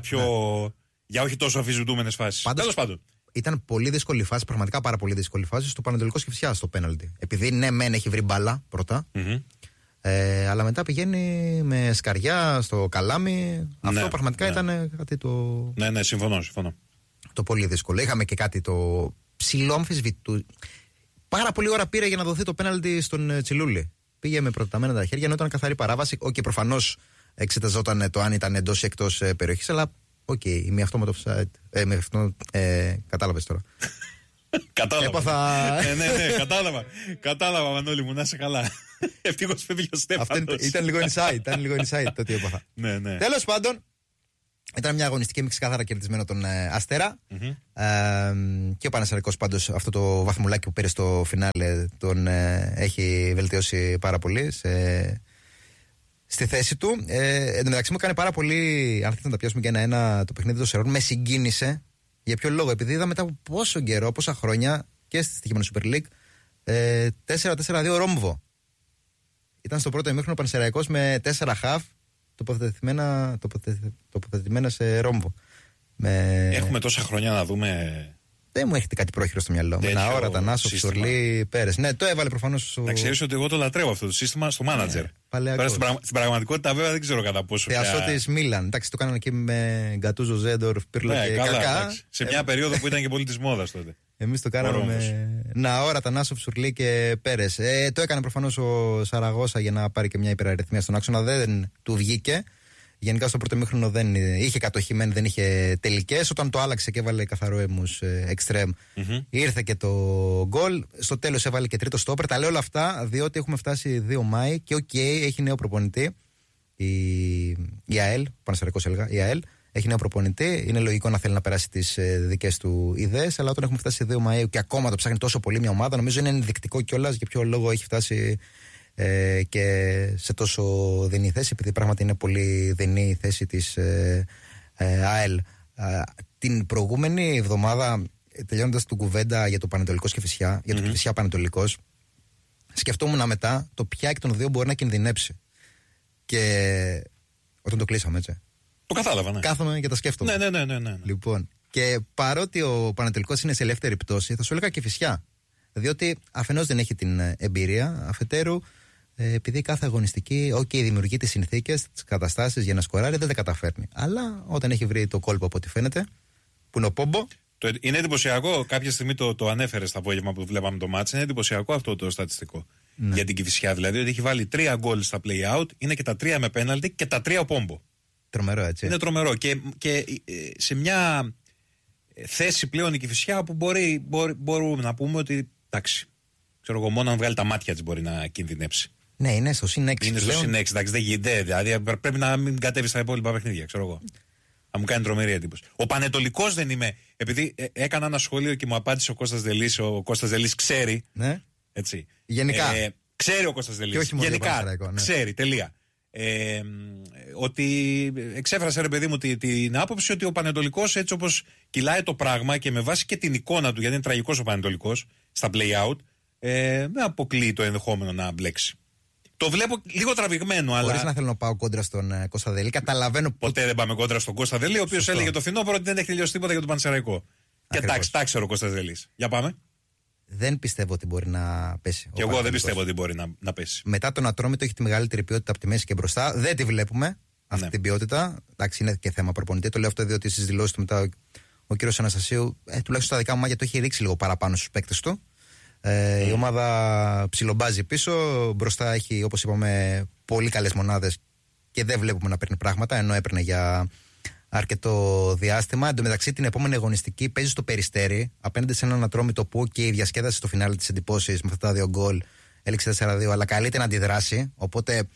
Για όχι τόσο αμφισβητούμενες φάσεις. Τέλος πάντων. Ήταν πολύ δύσκολη φάση, πραγματικά πάρα πολύ δύσκολη φάση στο Πανετολικό Κηφισιά στο πέναλτι. Επειδή ναι, μεν έχει βρει μπάλα πρώτα. Αλλά μετά πηγαίνει με σκαριά στο καλάμι. Αυτό πραγματικά ήταν κάτι το. Ναι, συμφωνώ. Το πολύ δύσκολο. Είχαμε και κάτι το ψηλό αμφισβητού. Πάρα πολύ ώρα πήρε για να δοθεί το πέναλτι στον Τσιλούλη. Πήγε με προτεταμένα τα χέρια, ενώ ήταν καθαρή παράβαση. Όχι, προφανώς εξεταζόταν το αν ήταν εντός ή εκτός περιοχής, αλλά Οκ, με αυτόματο offside. Κατάλαβες τώρα. Κατάλαβα. Ναι, κατάλαβα, Μανώλη μου, να είσαι καλά. Ευτυχώς φεύγει ο Στέφανος. Ήταν λίγο inside το ότι έπαθα. Ναι. Τέλος πάντων, ήταν μια αγωνιστική με ξεκάθαρα κερδισμένο τον Αστέρα. Και ο Πανσεραϊκός πάντως αυτό το βαθμουλάκι που πήρε στο φινάλε τον έχει βελτιώσει πάρα πολύ στη θέση του. Εν τω μεταξύ μου έκανε πάρα πολύ, αν θέλετε να τα πιάσουμε και ένα-ένα το παιχνίδι των Σερών, με συγκίνησε. Για ποιο λόγο? Επειδή είδα μετά από πόσο καιρό, πόσα χρόνια και στη στοιχειμένη Super League 4-4-2 ρόμβο. Ήταν στο πρώτο ημίχρονο ο Πανσεραϊκός με 4 χαφ τοποθετημένα σε ρόμβο. Έχουμε τόσα χρόνια να δούμε. Δεν μου έχετε κάτι πρόχειρο στο μυαλό μου. Ένα ώρα, Τανάσο, Ψουρλί, Πέρες. Ναι, το έβαλε προφανώς. Να ξέρεις ότι εγώ το λατρεύω αυτό το σύστημα στο μάνατζερ. Στην πραγματικότητα, βέβαια, δεν ξέρω κατά πόσο. Θεασότης Μίλαν. Εντάξει, το κάνανε εκεί με Γκατούζο, Ζέντορφ, Πύρλο και Κακά. Σε μια περίοδο που ήταν και πολύ τη μόδα τότε. Εμείς το κάναμε με ένα ώρα, Τανάσο, Ψουρλί και Πέρες. Το έκανε προφανώς ο Σαραγώσα για να πάρει και μια υπεραριθμία στον άξονα. Δεν του βγήκε. Γενικά στο πρώτο μήχρονο δεν είχε κατοχημένη, δεν είχε τελικές. Όταν το άλλαξε και έβαλε καθαρό έμους εξτρέμ, ήρθε και το γκολ. Στο τέλος έβαλε και τρίτο στόπερ. Τα λέω όλα αυτά διότι έχουμε φτάσει 2 Μάη και έχει νέο προπονητή. Η ΑΕΛ, Πανσεραϊκός έλεγα, η ΑΕΛ έχει νέο προπονητή. Είναι λογικό να θέλει να περάσει τις δικές του ιδέες. Αλλά όταν έχουμε φτάσει 2 Μαΐου και ακόμα το ψάχνει τόσο πολύ μια ομάδα, νομίζω είναι ενδεικτικό κιόλας για ποιο λόγο έχει φτάσει. Και σε τόσο δεινή θέση, επειδή πράγματι είναι πολύ δεινή η θέση της ΑΕΛ. Την προηγούμενη εβδομάδα, τελειώνοντας την κουβέντα για το Πανετολικός και Κηφισιά, για το Κηφισιά Πανετολικός, σκεφτόμουν μετά το ποια εκ των δύο μπορεί να κινδυνεύσει. Και όταν το κλείσαμε, έτσι. Το κατάλαβα, ναι. Κάθομαι και τα σκέφτομαι. Ναι. Λοιπόν, και παρότι ο Πανετολικός είναι σε ελεύθερη πτώση, θα σου έλεγα Κηφισιά. Διότι αφενός δεν έχει την εμπειρία, αφετέρου, επειδή κάθε αγωνιστική, δημιουργεί τις συνθήκες, τις καταστάσεις για να σκοράρει, δεν τα καταφέρνει. Αλλά όταν έχει βρει το κόλπο από ό,τι φαίνεται, που είναι ο Πόμπο. Είναι εντυπωσιακό, κάποια στιγμή το ανέφερε στα απόγευμα που βλέπαμε το μάτς, είναι εντυπωσιακό αυτό το στατιστικό. Ναι. Για την Κηφισιά δηλαδή, ότι έχει βάλει 3 γκολ στα play-out, είναι και τα 3 με πέναλτι και τα 3 ο Πόμπο. Τρομερό, έτσι. Είναι τρομερό. Και σε μια θέση πλέον η Κηφισιά που μπορούμε να πούμε ότι εντάξει, ξέρω εγώ, μόνο αν βγάλει τα μάτια της μπορεί να κινδυνεύσει. Ναι, είναι στο συν 6. Είναι στο συν 6, εντάξει, δεν γίνεται. Δηλαδή πρέπει να μην κατέβει στα υπόλοιπα παιχνίδια, ξέρω εγώ. Να μου κάνει τρομερή εντύπωση. Ο Πανετολικός δεν είμαι. Επειδή έκανα ένα σχόλιο και μου απάντησε ο Κώστας Δελής. Ο Κώστας Δελής ξέρει. Ναι. Έτσι. Γενικά. Ξέρει ο Κώστας Δελής. Γενικά. Ναι. Ξέρει, τελεία. Ότι εξέφρασε, ρε παιδί μου, την άποψη ότι ο Πανετολικός, έτσι όπως κυλάει το πράγμα και με βάση και την εικόνα του, γιατί είναι τραγικός ο Πανετολικός στα play-out, δεν αποκλείει το ενδεχόμενο να μπλέξει. Το βλέπω λίγο τραβηγμένο, αλλά. Χωρίς να θέλω να πάω κόντρα στον Κώστα Δελή, καταλαβαίνω. Ποτέ δεν πάμε κόντρα στον Κώστα Δελή, ο οποίος έλεγε το φθινόπωρο ότι δεν έχει τελειώσει τίποτα για τον Πανσεραϊκό. Και τα ξέρω ο Κώστας Δελής. Για πάμε. Δεν πιστεύω ότι μπορεί να πέσει. Και εγώ δεν πιστεύω ότι μπορεί να πέσει. Μετά τον Ατρόμητο έχει τη μεγαλύτερη ποιότητα από τη μέση και μπροστά. Δεν τη βλέπουμε αυτή την ποιότητα. Εντάξει, είναι και θέμα προπονητή. Το λέω αυτό διότι στις δηλώσεις του μετά ο κύριος Αναστασίου, τουλάχιστον στα δικά μου μάτια, το έχει ρίξει λίγο παραπάνω στους παίκτες του. Η ομάδα ψιλομπάζει πίσω. Μπροστά έχει, όπως είπαμε, πολύ καλές μονάδες και δεν βλέπουμε να παίρνει πράγματα, ενώ έπαιρνε για αρκετό διάστημα. Εν τω μεταξύ, την επόμενη αγωνιστική παίζει στο Περιστέρι απέναντι σε έναν Ατρόμητο που και η διασκέδαση στο φινάλε της εντυπώσεις με αυτά τα 2 γκολ έληξε 4-2, αλλά καλείται να αντιδράσει. Οπότε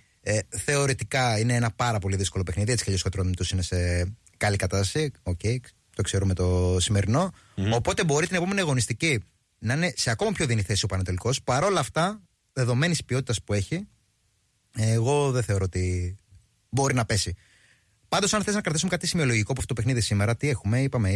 θεωρητικά είναι ένα πάρα πολύ δύσκολο παιχνίδι. Έτσι κι αλλιώς ο Ατρόμητος είναι σε καλή κατάσταση. Το ξέρουμε το σημερινό. Οπότε μπορεί την επόμενη αγωνιστική να είναι σε ακόμα πιο δινή θέση ο Πανετολικός. Παρ' όλα αυτά, δεδομένης ποιότητας που έχει, εγώ δεν θεωρώ ότι μπορεί να πέσει. Πάντως, αν θες να κρατήσουμε κάτι σημειολογικό από αυτό το παιχνίδι σήμερα, τι έχουμε, είπαμε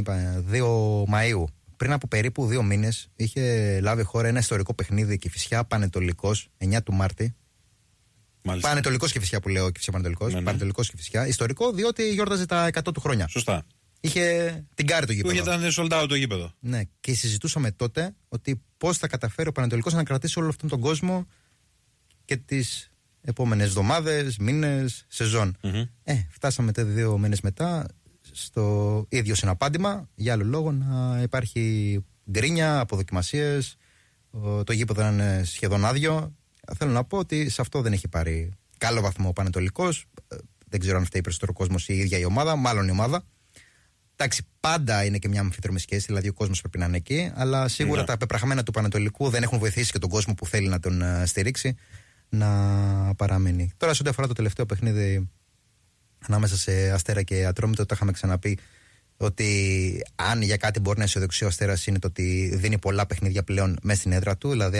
2 Μαΐου. Πριν από περίπου 2 μήνες είχε λάβει χώρα ένα ιστορικό παιχνίδι Κηφισιά Πανετολικός, 9 του Μάρτη. Μάλιστα. Πανετολικός Κηφισιά που λέω, Κηφισιά Πανετολικός. Ναι. Πανετολικός Κηφισιά. Ιστορικό, διότι γιόρταζε τα 100 του χρόνια. Σωστά. Είχε την κάρη το γήπεδο. Ήταν sold out το γήπεδο. Ναι, και συζητούσαμε τότε ότι πώς θα καταφέρει ο Πανετολικός να κρατήσει όλο αυτόν τον κόσμο και τις επόμενες εβδομάδες, μήνες, σεζόν. Φτάσαμε 2 μήνες μετά στο ίδιο συναπάντημα, για άλλο λόγο να υπάρχει γκρίνια, αποδοκιμασίες, το γήπεδο είναι σχεδόν άδειο. Θέλω να πω ότι σε αυτό δεν έχει πάρει καλό βαθμό ο Πανετολικός. Δεν ξέρω αν φταίει περισσότερο κόσμος ή η ίδια η ομάδα, μάλλον η ομάδα. Εντάξει, πάντα είναι και μια αμφιδρομή σχέση, δηλαδή ο κόσμος πρέπει να είναι εκεί, αλλά σίγουρα τα πεπραγμένα του Πανατολικού δεν έχουν βοηθήσει και τον κόσμο που θέλει να τον στηρίξει να παραμείνει. Τώρα, σε ό,τι αφορά το τελευταίο παιχνίδι ανάμεσα σε Αστέρα και Ατρόμητο, το είχαμε ξαναπεί ότι αν για κάτι μπορεί να αισιοδοξεί ο Αστέρας είναι το ότι δίνει πολλά παιχνίδια πλέον μέσα στην έδρα του, δηλαδή